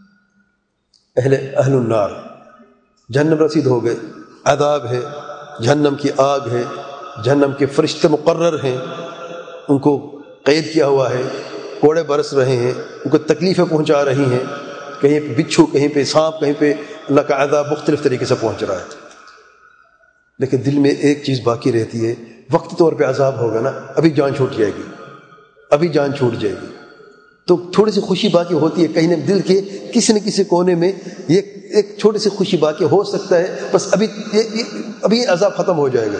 اہل اہل النار، جہنم رسید ہو گئے، عذاب ہے، جہنم کی آگ ہے، جہنم کے فرشتے مقرر ہیں، ان کو قید کیا ہوا ہے، کوڑے برس رہے ہیں، ان کو تکلیفیں پہنچا رہی ہیں، کہیں پہ بچھو، کہیں پہ سانپ، کہیں پہ اللہ کا عذاب مختلف طریقے سے پہنچ رہا ہے. لیکن دل میں ایک چیز باقی رہتی ہے، وقتی طور پہ عذاب ہوگا نا، ابھی جان چھوٹ جائے گی، ابھی جان چھوٹ جائے گی، تو تھوڑی سی خوشی باقی ہوتی ہے کہیں نہ دل کے کسی نہ کسی کونے میں. یہ ایک چھوٹی سی خوشی باقی ہو سکتا ہے، بس ابھی یہ ابھی یہ عذاب ختم ہو جائے گا.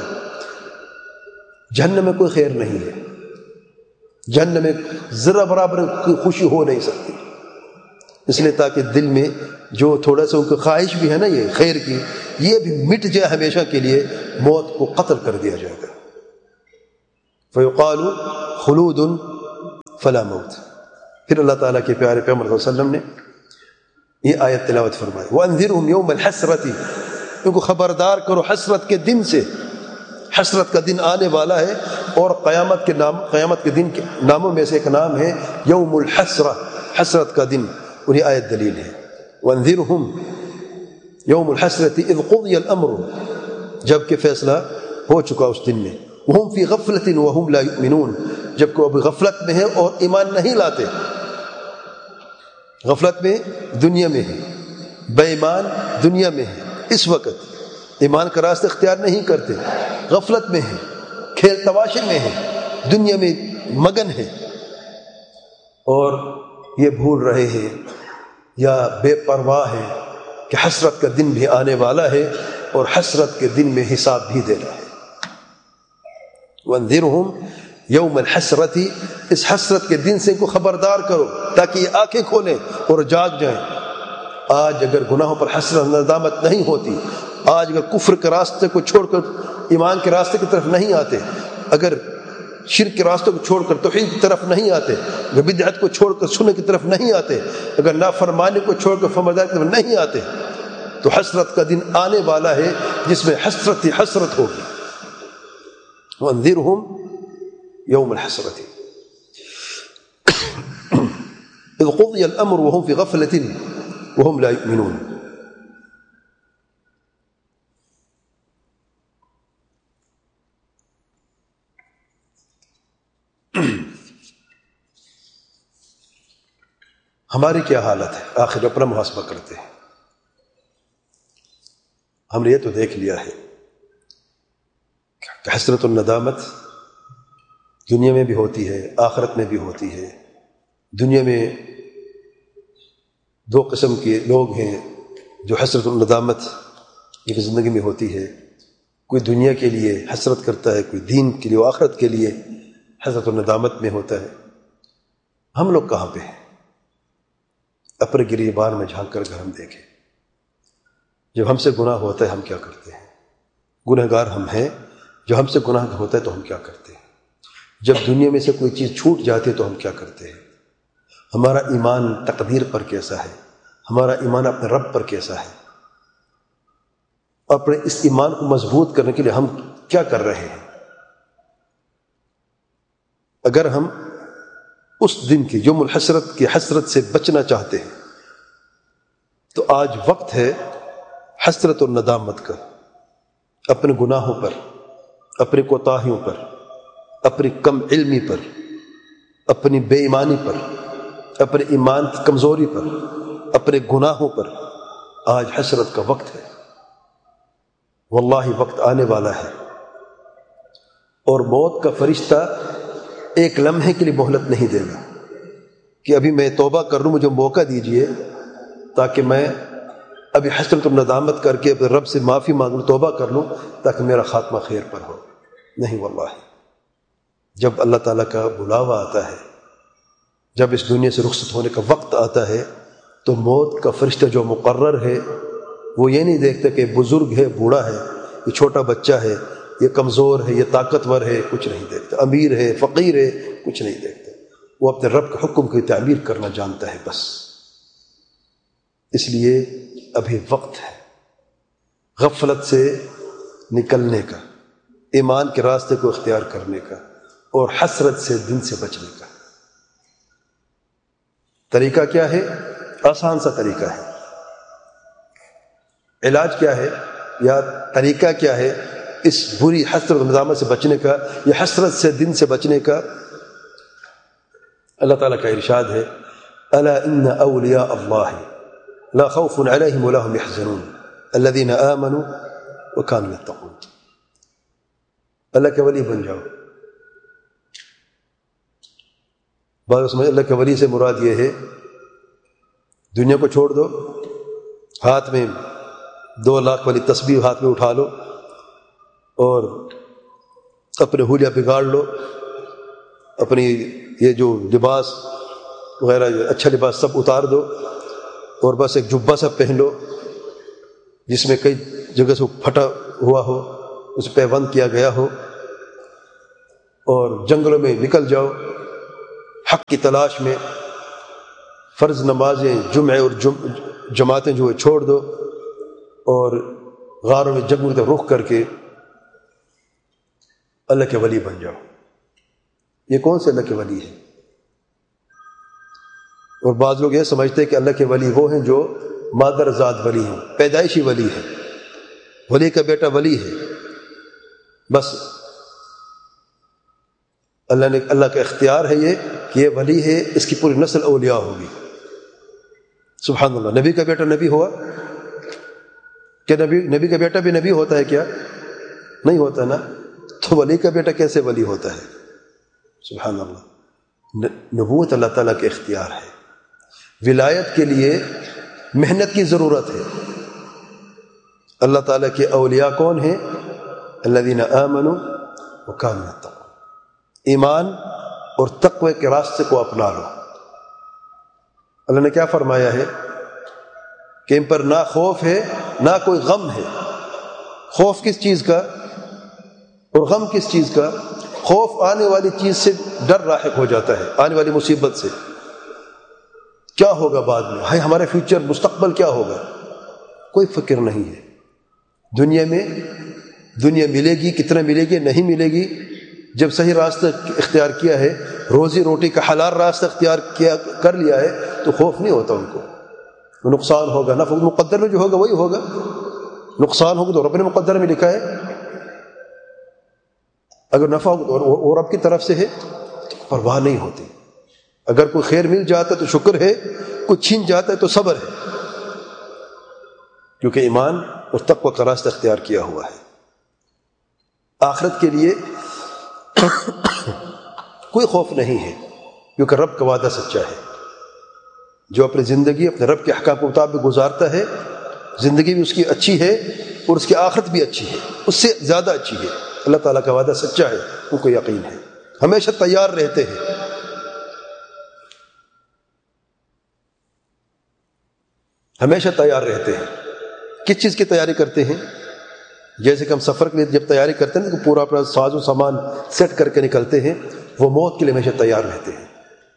جہنم میں کوئی خیر نہیں ہے، جہنم میں ذرا برابر کوئی خوشی ہو نہیں سکتی. اس لیے تاکہ دل میں جو تھوڑا سا ان کی خواہش بھی ہے نا یہ خیر کی، یہ بھی مٹ جائے ہمیشہ کے لیے، موت کو قتل کر دیا جائے گا. فیقال خلود فلا موت. پھر اللہ تعالیٰ کے پیارے پیغمبر صلی اللہ علیہ وسلم نے یہ آیت تلاوت فرمائی. وَأَنذِرْهُمْ يَوْمَ الْحَسْرَةِ، ان کو خبردار کرو حسرت کے دن سے. حسرت کا دن آنے والا ہے، اور قیامت کے نام قیامت کے دن کے ناموں میں سے ایک نام ہے یوم الحسرہ، حسرت کا دن. اور یہ آیت دلیل ہے. وَأَنذِرْهُمْ يَوْمُ الْحَسْرَةِ إِذْ قُضِيَ الْأَمْرُ، جب کہ فیصلہ ہو چکا اس دن میں. وَهُمْ فِي غَفْلَةٍ وَهُمْ لَا يُؤْمِنُونَ، جب کہ وہ ابھی غفلت میں ہے اور ایمان نہیں لاتے. غفلت میں دنیا میں ہے، بے ایمان دنیا میں ہے، اس وقت ایمان کا راستہ اختیار نہیں کرتے، غفلت میں ہے، کھیل تماشے میں ہے، دنیا میں مگن ہے، اور یہ بھول رہے ہیں یا بے پرواہ ہیں کہ حسرت کا دن بھی آنے والا ہے، اور حسرت کے دن میں حساب بھی دینا ہے. وَانذِرْهُمْ یوم الحسرتی، اس حسرت کے دن سے ان کو خبردار کرو تاکہ یہ آنکھیں کھولیں اور جاگ جائیں. آج اگر گناہوں پر حسرت ندامت نہیں ہوتی، آج اگر کفر کے راستے کو چھوڑ کر ایمان کے راستے کی طرف نہیں آتے، اگر شرک کے راستے کو چھوڑ کر توحید کی طرف نہیں آتے، اگر بدعت کو چھوڑ کر سنت کی طرف نہیں آتے، اگر نافرمانی کو چھوڑ کر فرمانبرداری کی طرف نہیں آتے، تو حسرت کا دن آنے والا ہے جس میں حسرت ہی حسرت ہوگی. وَانذِرْهُمْ یوم الحسرۃ اذ قضی الامر وهم فی غفلۃ وهم لا یؤمنون. ہماری کیا حالت ہے؟ آخر اپنا محاسبہ کرتے ہیں. ہم نے یہ تو دیکھ لیا ہے کہ حسرت الندامت دنیا میں بھی ہوتی ہے، آخرت میں بھی ہوتی ہے. دنیا میں دو قسم کے لوگ ہیں جو حسرت الندامت ایک زندگی میں ہوتی ہے. کوئی دنیا کے لیے حسرت کرتا ہے، کوئی دین کے لیے، آخرت کے لیے حسرت الندامت میں ہوتا ہے. ہم لوگ کہاں پہ ہیں؟ اپنے گریبان میں جھانک کر اگر ہم دیکھیں، جب ہم سے گناہ ہوتا ہے ہم کیا کرتے ہیں؟ گناہ گار ہم ہیں. جو ہم سے گناہ ہوتا ہے تو ہم کیا کرتے ہیں؟ جب دنیا میں سے کوئی چیز چھوٹ جاتی ہے تو ہم کیا کرتے ہیں؟ ہمارا ایمان تقدیر پر کیسا ہے؟ ہمارا ایمان اپنے رب پر کیسا ہے؟ اپنے اس ایمان کو مضبوط کرنے کے لیے ہم کیا کر رہے ہیں؟ اگر ہم اس دن کی یوم الحسرت کی حسرت سے بچنا چاہتے ہیں تو آج وقت ہے حسرت اور ندامت کا، اپنے گناہوں پر، اپنی کوتاہیوں پر، اپنی کم علمی پر، اپنی بے ایمانی پر، اپنے ایمان کی کمزوری پر، اپنے گناہوں پر آج حسرت کا وقت ہے. واللہ وقت آنے والا ہے، اور موت کا فرشتہ ایک لمحے کے لیے مہلت نہیں دے گا کہ ابھی میں توبہ کر لوں، مجھے موقع دیجئے تاکہ میں ابھی حسرت الندامت کر کے اپنے رب سے معافی مانگ لوں، توبہ کر لوں تاکہ میرا خاتمہ خیر پر ہو. نہیں واللہ، جب اللہ تعالیٰ کا بلاوا آتا ہے، جب اس دنیا سے رخصت ہونے کا وقت آتا ہے، تو موت کا فرشتہ جو مقرر ہے وہ یہ نہیں دیکھتا کہ بزرگ ہے، بوڑھا ہے، یہ چھوٹا بچہ ہے، یہ کمزور ہے، یہ طاقتور ہے، کچھ نہیں دیکھتا، امیر ہے، فقیر ہے، کچھ نہیں دیکھتا. وہ اپنے رب کے حکم کی تعبیر کرنا جانتا ہے بس. اس لیے ابھی وقت ہے غفلت سے نکلنے کا، ایمان کے راستے کو اختیار کرنے کا، اور حسرت سے دن سے بچنے کا. طریقہ کیا ہے؟ آسان سا طریقہ ہے. علاج کیا ہے یا طریقہ کیا ہے اس بری حسرت و ندامت سے بچنے کا، یہ حسرت سے دن سے بچنے کا؟ اللہ تعالیٰ کا ارشاد ہے، الا ان اولیاء اللہ لا خوف علیہم ولا هم يحزنون الذین آمنوا وكانوا يتقون. اللہ کے ولی بن جاؤ. بعض سمجھ اللہ کے ولی سے مراد یہ ہے دنیا کو چھوڑ دو، ہاتھ میں دو لاکھ والی تسبیح ہاتھ میں اٹھا لو اور اپنے حلیہ بگاڑ لو، اپنی یہ جو لباس وغیرہ اچھا لباس سب اتار دو، اور بس ایک جبہ سا پہن لو جس میں کئی جگہ سے پھٹا ہوا ہو، اسے پیوند کیا گیا ہو، اور جنگلوں میں نکل جاؤ حق کی تلاش میں فرض نمازیں جمعے اور جم جماعتیں جو ہے چھوڑ دو اور غاروں میں جنگوں کی طرف رخ کر کے اللہ کے ولی بن جاؤ۔ یہ کون سے اللہ کے ولی ہے؟ اور بعض لوگ یہ سمجھتے ہیں کہ اللہ کے ولی وہ ہیں جو مادر ذات ولی ہیں، پیدائشی ولی ہے، ولی کا بیٹا ولی ہے، بس اللہ نے اللہ کا اختیار ہے یہ کہ یہ ولی ہے، اس کی پوری نسل اولیاء ہوگی۔ سبحان اللہ۔ نبی کا بیٹا نبی ہوا کیا؟ نبی نبی کا بیٹا بھی نبی ہوتا ہے کیا؟ نہیں ہوتا نا، تو ولی کا بیٹا کیسے ولی ہوتا ہے؟ سبحان اللہ۔ نبوت اللہ تعالیٰ کے اختیار ہے۔ ولایت کے لیے محنت کی ضرورت ہے۔ اللہ تعالیٰ کے اولیاء کون ہیں؟ الذین آمنوا وکانوا یتقون۔ ایمان اور تقوی کے راستے کو اپنا لو۔ اللہ نے کیا فرمایا ہے کہ ان پر نہ خوف ہے نہ کوئی غم ہے۔ خوف کس چیز کا اور غم کس چیز کا؟ خوف آنے والی چیز سے ڈر لاحق ہو جاتا ہے، آنے والی مصیبت سے، کیا ہوگا بعد میں، ہائے ہمارا فیوچر مستقبل کیا ہوگا، کوئی فکر نہیں ہے۔ دنیا میں دنیا ملے گی، کتنا ملے گی، نہیں ملے گی۔ جب صحیح راستہ اختیار کیا ہے، روزی روٹی کا حلال راستہ اختیار کیا کر لیا ہے، تو خوف نہیں ہوتا ان کو۔ نقصان ہوگا، نفع مقدر میں جو ہوگا وہی ہوگا، نقصان ہوگا تو رب نے مقدر میں لکھا ہے، اگر نفع ہوگا تو وہ رب کی طرف سے ہے، تو پرواہ نہیں ہوتی۔ اگر کوئی خیر مل جاتا ہے تو شکر ہے، کوئی چھین جاتا ہے تو صبر ہے، کیونکہ ایمان اور تقوی کا راستہ اختیار کیا ہوا ہے۔ آخرت کے لیے کوئی خوف نہیں ہے، کیونکہ رب کا وعدہ سچا ہے۔ جو اپنی زندگی اپنے رب کے احکام کے مطابق گزارتا ہے، زندگی بھی اس کی اچھی ہے اور اس کی آخرت بھی اچھی ہے، اس سے زیادہ اچھی ہے۔ اللہ تعالیٰ کا وعدہ سچا ہے، ان کو یقین ہے، ہمیشہ تیار رہتے ہیں۔ ہمیشہ تیار رہتے ہیں۔ کس چیز کی تیاری کرتے ہیں؟ جیسے کہ ہم سفر کے لیے جب تیاری کرتے ہیں تو پورا اپنا ساز و سامان سیٹ کر کے نکلتے ہیں، وہ موت کے لیے ہمیشہ تیار رہتے ہیں۔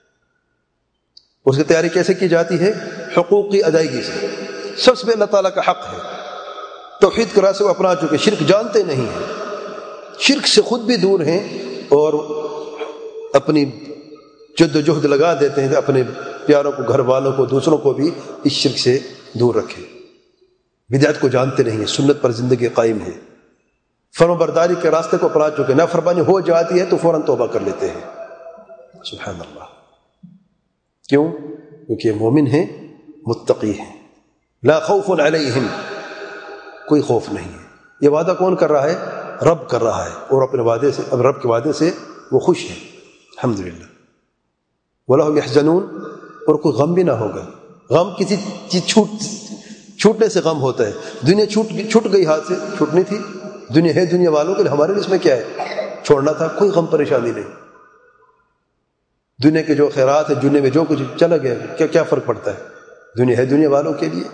اس کی تیاری کیسے کی جاتی ہے؟ حقوق کی ادائیگی سے۔ سب سے اللہ تعالیٰ کا حق ہے، توحید کے راستے کو اپنا چکے، شرک جانتے نہیں ہیں، شرک سے خود بھی دور ہیں اور اپنی جد و جہد لگا دیتے ہیں کہ اپنے پیاروں کو، گھر والوں کو، دوسروں کو بھی اس شرک سے دور رکھیں۔ بدعت کو جانتے نہیں ہیں، سنت پر زندگی قائم ہے، فرما برداری کے راستے کو اپنا چکے، نافرمانی ہو جاتی ہے تو فوراً توبہ کر لیتے ہیں۔ سبحان اللہ۔ کیوں؟ کیونکہ مومن ہیں، متقی ہیں۔ لا خوف علیہم، کوئی خوف نہیں ہے۔ یہ وعدہ کون کر رہا ہے؟ رب کر رہا ہے، اور اپنے وعدے سے، اب رب کے وعدے سے وہ خوش ہیں، الحمدللہ۔ وَلَهُمْ يَحْزَنُونَ، اور کوئی غم بھی نہ ہوگا۔ غم کسی چیز چھوٹ چھوٹنے سے غم ہوتا ہے۔ دنیا چھوٹ چھوٹ گئی ہاتھ سے، چھوٹنی تھی، دنیا ہے دنیا والوں کے لیے، ہمارے لیے اس میں کیا ہے؟ چھوڑنا تھا، کوئی غم پریشانی نہیں۔ دنیا کے جو خیرات ہے، دنیا میں جو کچھ چلا گیا، کیا کیا فرق پڑتا ہے؟ دنیا ہے دنیا والوں کے لیے،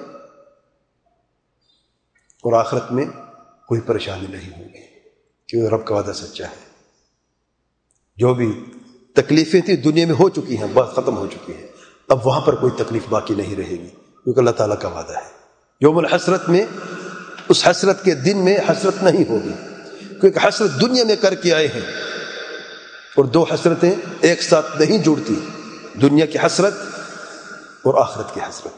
اور آخرت میں کوئی پریشانی نہیں ہوگی، کیونکہ رب کا وعدہ سچا ہے۔ جو بھی تکلیفیں تھیں دنیا میں ہو چکی ہیں، بات ختم ہو چکی ہے، اب وہاں پر کوئی تکلیف باقی نہیں رہے گی، کیونکہ اللہ تعالیٰ کا وعدہ ہے۔ یوم الحسرت میں، اس حسرت کے دن میں حسرت نہیں ہوگی، کیونکہ حسرت دنیا میں کر کے آئے ہیں، اور دو حسرتیں ایک ساتھ نہیں جڑتی، دنیا کی حسرت اور آخرت کی حسرت۔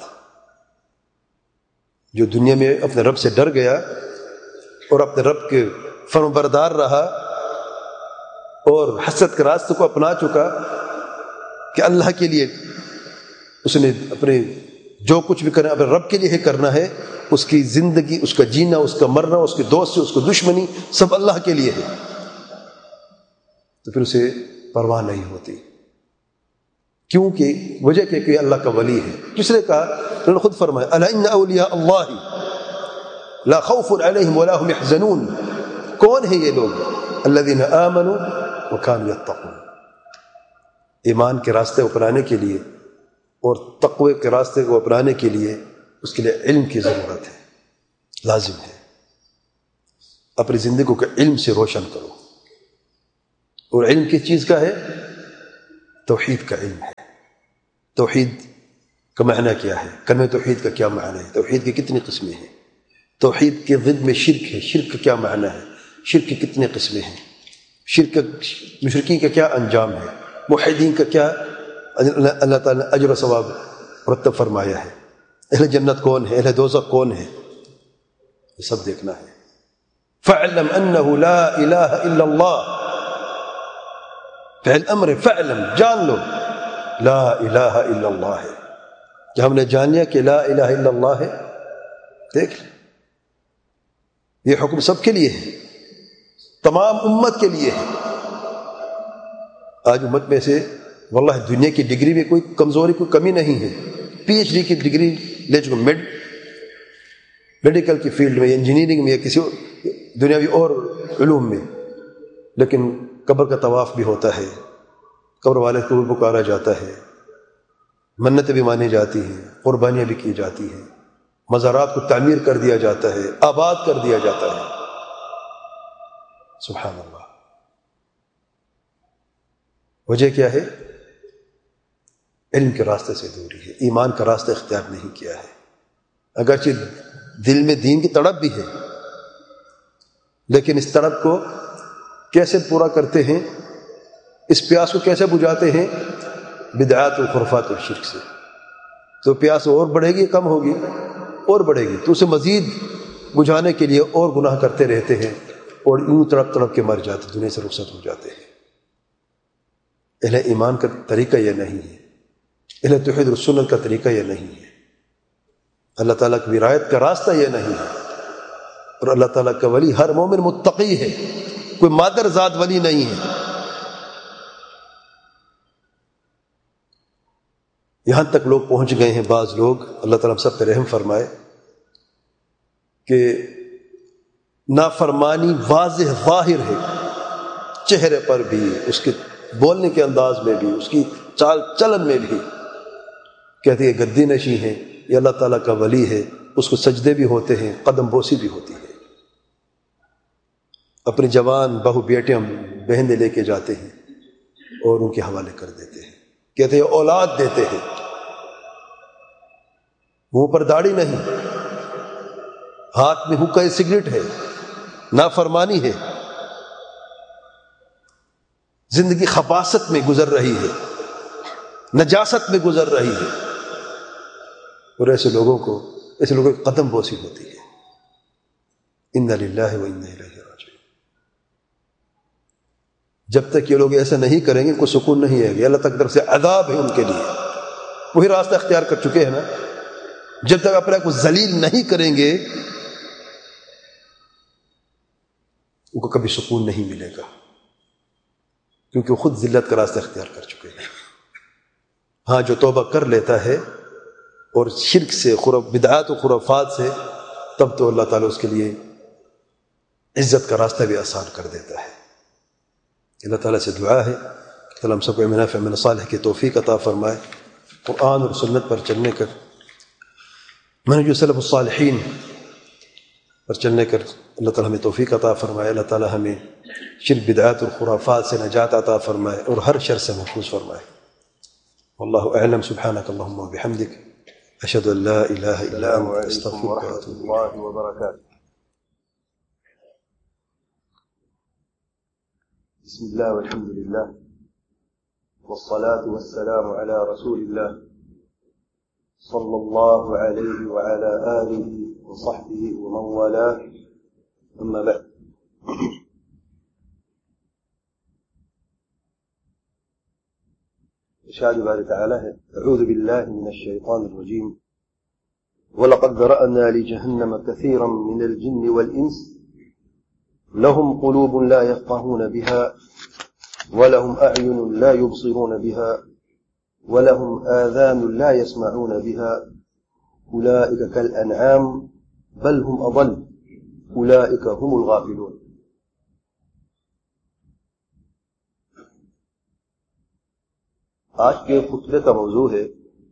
جو دنیا میں اپنے رب سے ڈر گیا اور اپنے رب کے فرمان بردار رہا اور حسرت کے راستے کو اپنا چکا کہ اللہ کے لیے اس نے اپنے جو کچھ بھی کرنا اپنے رب کے لیے کرنا ہے، اس کی زندگی، اس کا جینا، اس کا مرنا، اس کے دوست سے اس کو دشمنی، سب اللہ کے لیے ہے، تو پھر اسے پرواہ نہیں ہوتی، کیونکہ وجہ کہ کہ اللہ کا ولی ہے۔ کس نے کہا؟ انہوں نے خود فرمایا، الا ان اولیاء اللہ لا خوف علیہم ولا هم يحزنون۔ کون ہیں یہ لوگ؟ الذین آمنوا وکانوا یتقون۔ ایمان کے راستے اپنانے کے لیے اور تقوی کے راستے کو اپنانے کے لیے اس کے لیے علم کی ضرورت ہے، لازم ہے۔ اپنی زندگی کو علم سے روشن کرو، اور علم کس چیز کا ہے؟ توحید کا علم ہے. توحید کا معنی کیا ہے؟ کلمہ توحید کا کیا معنی ہے؟ توحید کی کتنی قسمیں ہیں؟ توحید کے ضد میں شرک ہے، شرک کا کیا معنی ہے؟ شرک کی کتنے قسمیں ہیں؟ شرک مشرکین کا کیا انجام ہے؟ موحدین کا کیا اللہ تعالیٰ نے اجر و ثواب مرتب فرمایا ہے؟ اہل جنت کون ہے؟ اہل دوزخ کون ہے؟ یہ سب دیکھنا ہے. فَاعْلَمْ أَنَّهُ لَا إِلَهَ إِلَّا اللَّهِ فعل امر ہے. فَاعْلَمْ جان لو لا الہ الا اللہ ہے. جب ہم نے جان لیا کہ لا الہ الا اللہ ہے، دیکھ یہ حکم سب کے لیے ہے، تمام امت کے لیے ہے. آج امت میں سے واللہ دنیا کی ڈگری میں کوئی کمزوری، کوئی کمی نہیں ہے. پی ایچ ڈی کی ڈگری لے چکے، میڈ میڈیکل کی فیلڈ میں، انجینئرنگ میں، یا کسی دنیاوی اور علوم میں، لیکن قبر کا طواف بھی ہوتا ہے، قبر والے کو بھی پکارا جاتا ہے، منتیں بھی مانی جاتی ہیں، قربانیاں بھی کی جاتی ہیں، مزارات کو تعمیر کر دیا جاتا ہے، آباد کر دیا جاتا ہے. سبحان اللہ. وجہ کیا ہے؟ علم کے راستے سے دوری ہے، ایمان کا راستہ اختیار نہیں کیا ہے. اگرچہ دل میں دین کی تڑپ بھی ہے، لیکن اس تڑپ کو کیسے پورا کرتے ہیں، اس پیاس کو کیسے بجھاتے ہیں؟ بدعات و خرافات اور شرک سے. تو پیاس اور بڑھے گی، کم ہوگی؟ اور بڑھے گی. تو اسے مزید بجھانے کے لیے اور گناہ کرتے رہتے ہیں، اور یوں تڑپ تڑپ کے مر جاتے، دنیا سے رخصت ہو جاتے ہیں. اہل ایمان کا طریقہ یہ نہیں ہے، اہل توحید و سنت کا طریقہ یہ نہیں ہے، اللہ تعالیٰ کی ولایت کا راستہ یہ نہیں ہے. اور اللہ تعالیٰ کا ولی ہر مومن متقی ہے، کوئی مادر ذات ولی نہیں ہے. یہاں تک لوگ پہنچ گئے ہیں، بعض لوگ، اللہ تعالیٰ ہم سب پہ رحم فرمائے، کہ نافرمانی واضح ظاہر ہے، چہرے پر بھی، اس کے بولنے کے انداز میں بھی، اس کی چال چلن میں بھی. کہتے ہیں گدی نشی ہے، یہ اللہ تعالیٰ کا ولی ہے، اس کو سجدے بھی ہوتے ہیں، قدم بوسی بھی ہوتی ہے. اپنی جوان بہو بیٹیاں بہنیں لے کے جاتے ہیں اور ان کے حوالے کر دیتے ہیں، کہتے ہیں اولاد دیتے ہیں. منہ پر داڑھی نہیں، ہاتھ میں حقہ سگریٹ ہے، نافرمانی ہے، زندگی خباثت میں گزر رہی ہے، نجاست میں گزر رہی ہے. اور ایسے لوگوں کو ایسے لوگوں کی قدم بوسی ہوتی ہے. انا للہ و انا الیہ راجعون. جب تک یہ لوگ ایسا نہیں کریں گے، کوئی سکون نہیں ہے گا. اللہ تک طرف سے عذاب ہے ان کے لیے. وہی راستہ اختیار کر چکے ہیں نا. جب تک اپنے کو ذلیل نہیں کریں گے، ان کو کبھی سکون نہیں ملے گا، کیونکہ وہ خود ذلت کا راستہ اختیار کر چکے ہیں. ہاں جو توبہ کر لیتا ہے اور شرک سے، بدعات و خرافات سے، تب تو اللہ تعالیٰ اس کے لیے عزت کا راستہ بھی آسان کر دیتا ہے. اللہ تعالیٰ سے دعا ہے کہ تعالیٰ ہم سب کو منافع من صالح کی توفیق عطا فرمائے. قرآن اور سنت پر چلنے کر، منہج سلف الصالحین پر چلنے کر اللہ تعالیٰ ہمیں توفیق عطا فرمائے. اللہ تعالیٰ ہمیں شرک، بدعات اور خرافات سے نجات عطا فرمائے اور ہر شر سے محفوظ فرمائے. واللہ اعلم. سبحانک اللہم و بحمدک، اشہد ان لا الہ الا انت، استغفرک و اتوب الیک. وبرکاتہ. بسم اللہ والحمد للہ والصلاة والسلام على رسول اللہ صلی اللہ علیہ وعلى آلہ وصحبہ ومن والاه. اما بعد. ارشاد باری تعالی ہے: اعوذ باللہ من الشیطان الرجیم وَلَقَدْ ذَرَأْنَا لِجَهَنَّمَ كَثِيرًا مِنَ الْجِنِّ وَالْإِنسِ لَهُمْ قُلُوبٌ لَا يَفْقَهُونَ بِهَا وَلَهُمْ أَعْيُنٌ لَا يُبْصِرُونَ بِهَا وَلَهُمْ آذَانٌ لَا يَسْمَعُونَ بِهَا أُولَئِكَ كَالْأَنْعَامِ بَلْ هُمْ أَضَلُّ أُولَئِكَ هُمُ الْغَافِلُونَ. آج کے خطبے کا موضوع ہے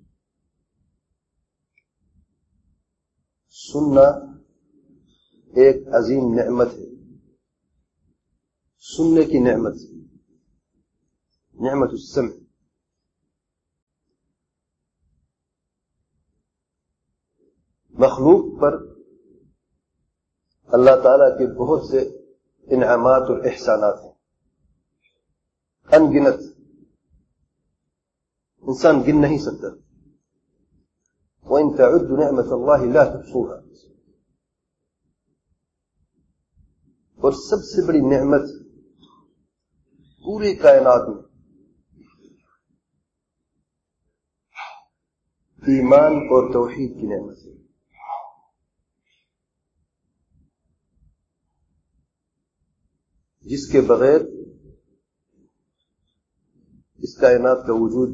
سننا ایک عظیم نعمت ہے. سننے کی نعمت، نعمت السمع، مخلوق پر اللہ تعالیٰ کے بہت سے انعامات اور احسانات ہیں، ان گنت، انسان گن نہیں سکتا. وَإِن تَعُدُّوا نِعْمَةَ اللَّهِ لَا تُحْصُوهَا. اور سب سے بڑی نعمت پورے کائنات میں ایمان اور توحید کی نعمت ہے. جس کے بغیر اس کائنات کا وجود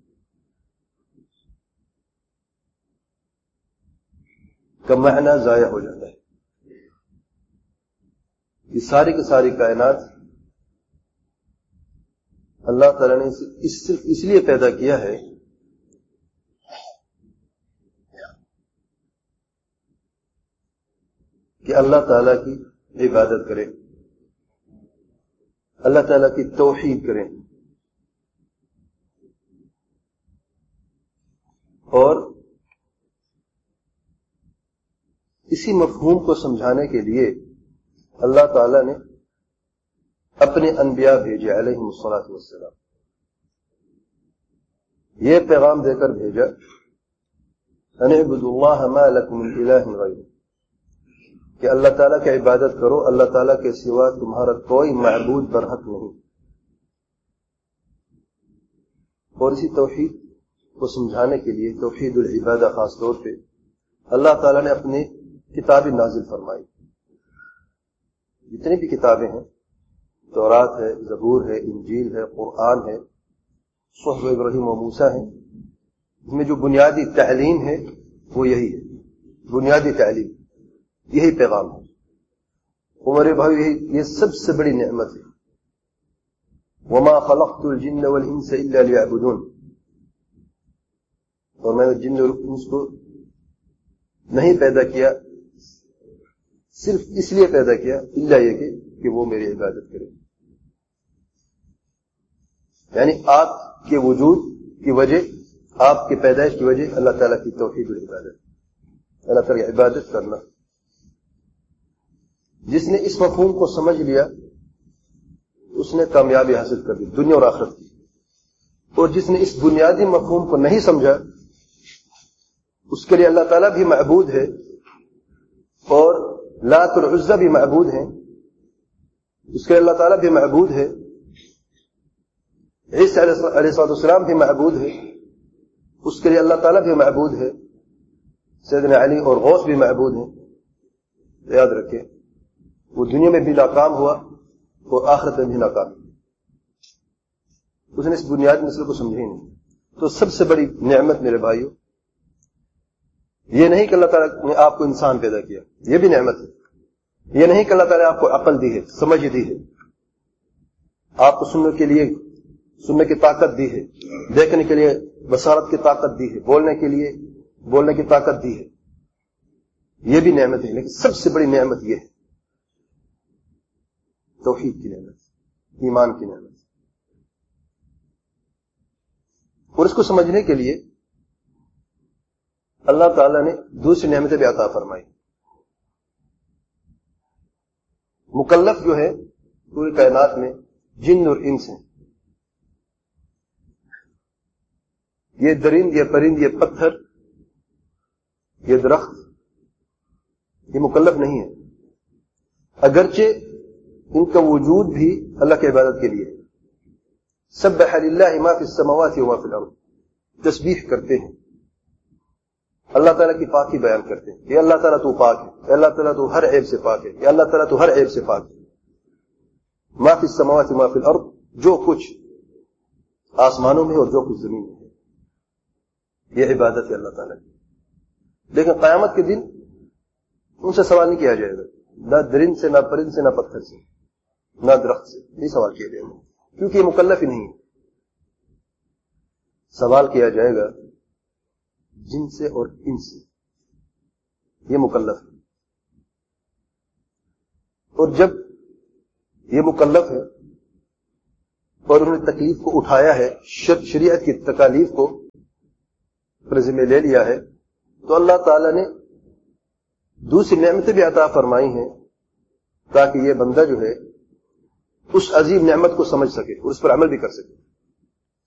کا معنی ضائع ہو جاتا ہے. یہ ساری کی ساری کائنات اللہ تعالیٰ نے اس صرف اس لیے پیدا کیا ہے کہ اللہ تعالیٰ کی عبادت کریں، اللہ تعالیٰ کی توحید کریں، اور اسی مفہوم کو سمجھانے کے لیے اللہ تعالیٰ نے اپنے انبیاء بھیجے علیہم الصلاۃ والسلام. یہ پیغام دے کر بھیجا ان اعبدوا اللہ ما لکم من الہ غیرہ، کہ اللہ تعالیٰ کی عبادت کرو، اللہ تعالیٰ کے سوا تمہارا کوئی معبود برحق نہیں. اور اسی توحید کو سمجھانے کے لیے، توحید العبادہ خاص طور پہ، اللہ تعالیٰ نے اپنی کتابیں نازل فرمائی. جتنی بھی کتابیں ہیں، تورات ہے، زبور ہے، انجیل ہے، قرآن ہے، صحف ابراہیم و موسیٰ ہیں، اس میں جو بنیادی تعلیم ہے وہ یہی ہے. بنیادی تعلیم، یہی پیغام ہے. عمر بھائی، یہی یہ سب سے بڑی نعمت ہے. وما خلقت الجن والانس الا ليعبدون. اور میں نے جن اور انس کو نہیں پیدا کیا صرف اس لیے پیدا کیا الا یہ کہ, کہ وہ میری عبادت کرے. یعنی آپ کے وجود کی وجہ، آپ کی پیدائش کی وجہ اللہ تعالیٰ کی توحید العبادت، اللہ تعالیٰ کی عبادت کرنا. جس نے اس مفہوم کو سمجھ لیا اس نے کامیابی حاصل کر دی دنیا اور آخرت کی. اور جس نے اس بنیادی مفہوم کو نہیں سمجھا اس کے لیے اللہ تعالیٰ بھی معبود ہے اور لات اور عزا بھی معبود ہیں. اس کے لیے اللہ تعالیٰ بھی معبود ہے. عیسیٰ علیہ السلام بھی معبود ہے، اس کے لیے اللہ تعالیٰ بھی معبود ہے. سیدنا علی اور غوث بھی معبود ہیں. یاد رکھیں، وہ دنیا میں بھی ناکام ہوا اور آخرت میں بھی ناکام. اس نے اس بنیادی مسئلے کو سمجھے نہیں. تو سب سے بڑی نعمت میرے بھائیوں یہ نہیں کہ اللہ تعالیٰ نے آپ کو انسان پیدا کیا، یہ بھی نعمت ہے. یہ نہیں کہ اللہ تعالیٰ نے آپ کو عقل دی ہے، سمجھ دی ہے، آپ کو سننے کے لیے سننے کی طاقت دی ہے، دیکھنے کے لیے بصارت کی طاقت دی ہے، بولنے کے لیے بولنے کی طاقت دی ہے. یہ بھی نعمت ہے. لیکن سب سے بڑی نعمت یہ ہے توحید کی نعمت، ایمان کی نعمت. اور اس کو سمجھنے کے لیے اللہ تعالیٰ نے دوسری نعمتیں بھی عطا فرمائی. مکلف جو ہے پوری کائنات میں جن اور انس ہیں. یہ درند، یہ پرند، یہ پتھر، یہ درخت، یہ مکلف نہیں ہے، اگرچہ ان کا وجود بھی اللہ کی عبادت کے لیے. سبح للہ ما فی السماوات وما فی الارض، تسبیح کرتے ہیں، اللہ تعالیٰ کی پاکی بیان کرتے ہیں کہ اللہ تعالیٰ تو پاک ہے، کہ اللہ تعالیٰ تو ہر عیب سے پاک ہے، کہ اللہ تعالیٰ تو ہر عیب سے پاک ہے. ما فی السماوات وما فی الارض، جو کچھ آسمانوں میں اور جو کچھ زمین میں ہے، یہ عبادت ہے اللہ تعالیٰ کی. لیکن قیامت کے دن ان سے سوال نہیں کیا جائے گا، نہ درند سے، نہ پرند سے، نہ پتھر سے، نہ درخت سے، نہیں سوال کیا جائے گا، کیونکہ یہ مکلف ہی نہیں ہے. سوال کیا جائے گا جن سے اور ان سے، یہ مکلف ہے. اور جب یہ مکلف ہے اور انہوں نے تکلیف کو اٹھایا ہے، شریعت کی تکالیف کو ذمہ لے لیا ہے، تو اللہ تعالیٰ نے دوسری نعمتیں بھی عطا فرمائی ہیں تاکہ یہ بندہ جو ہے اس عظیم نعمت کو سمجھ سکے اور اس پر عمل بھی کر سکے.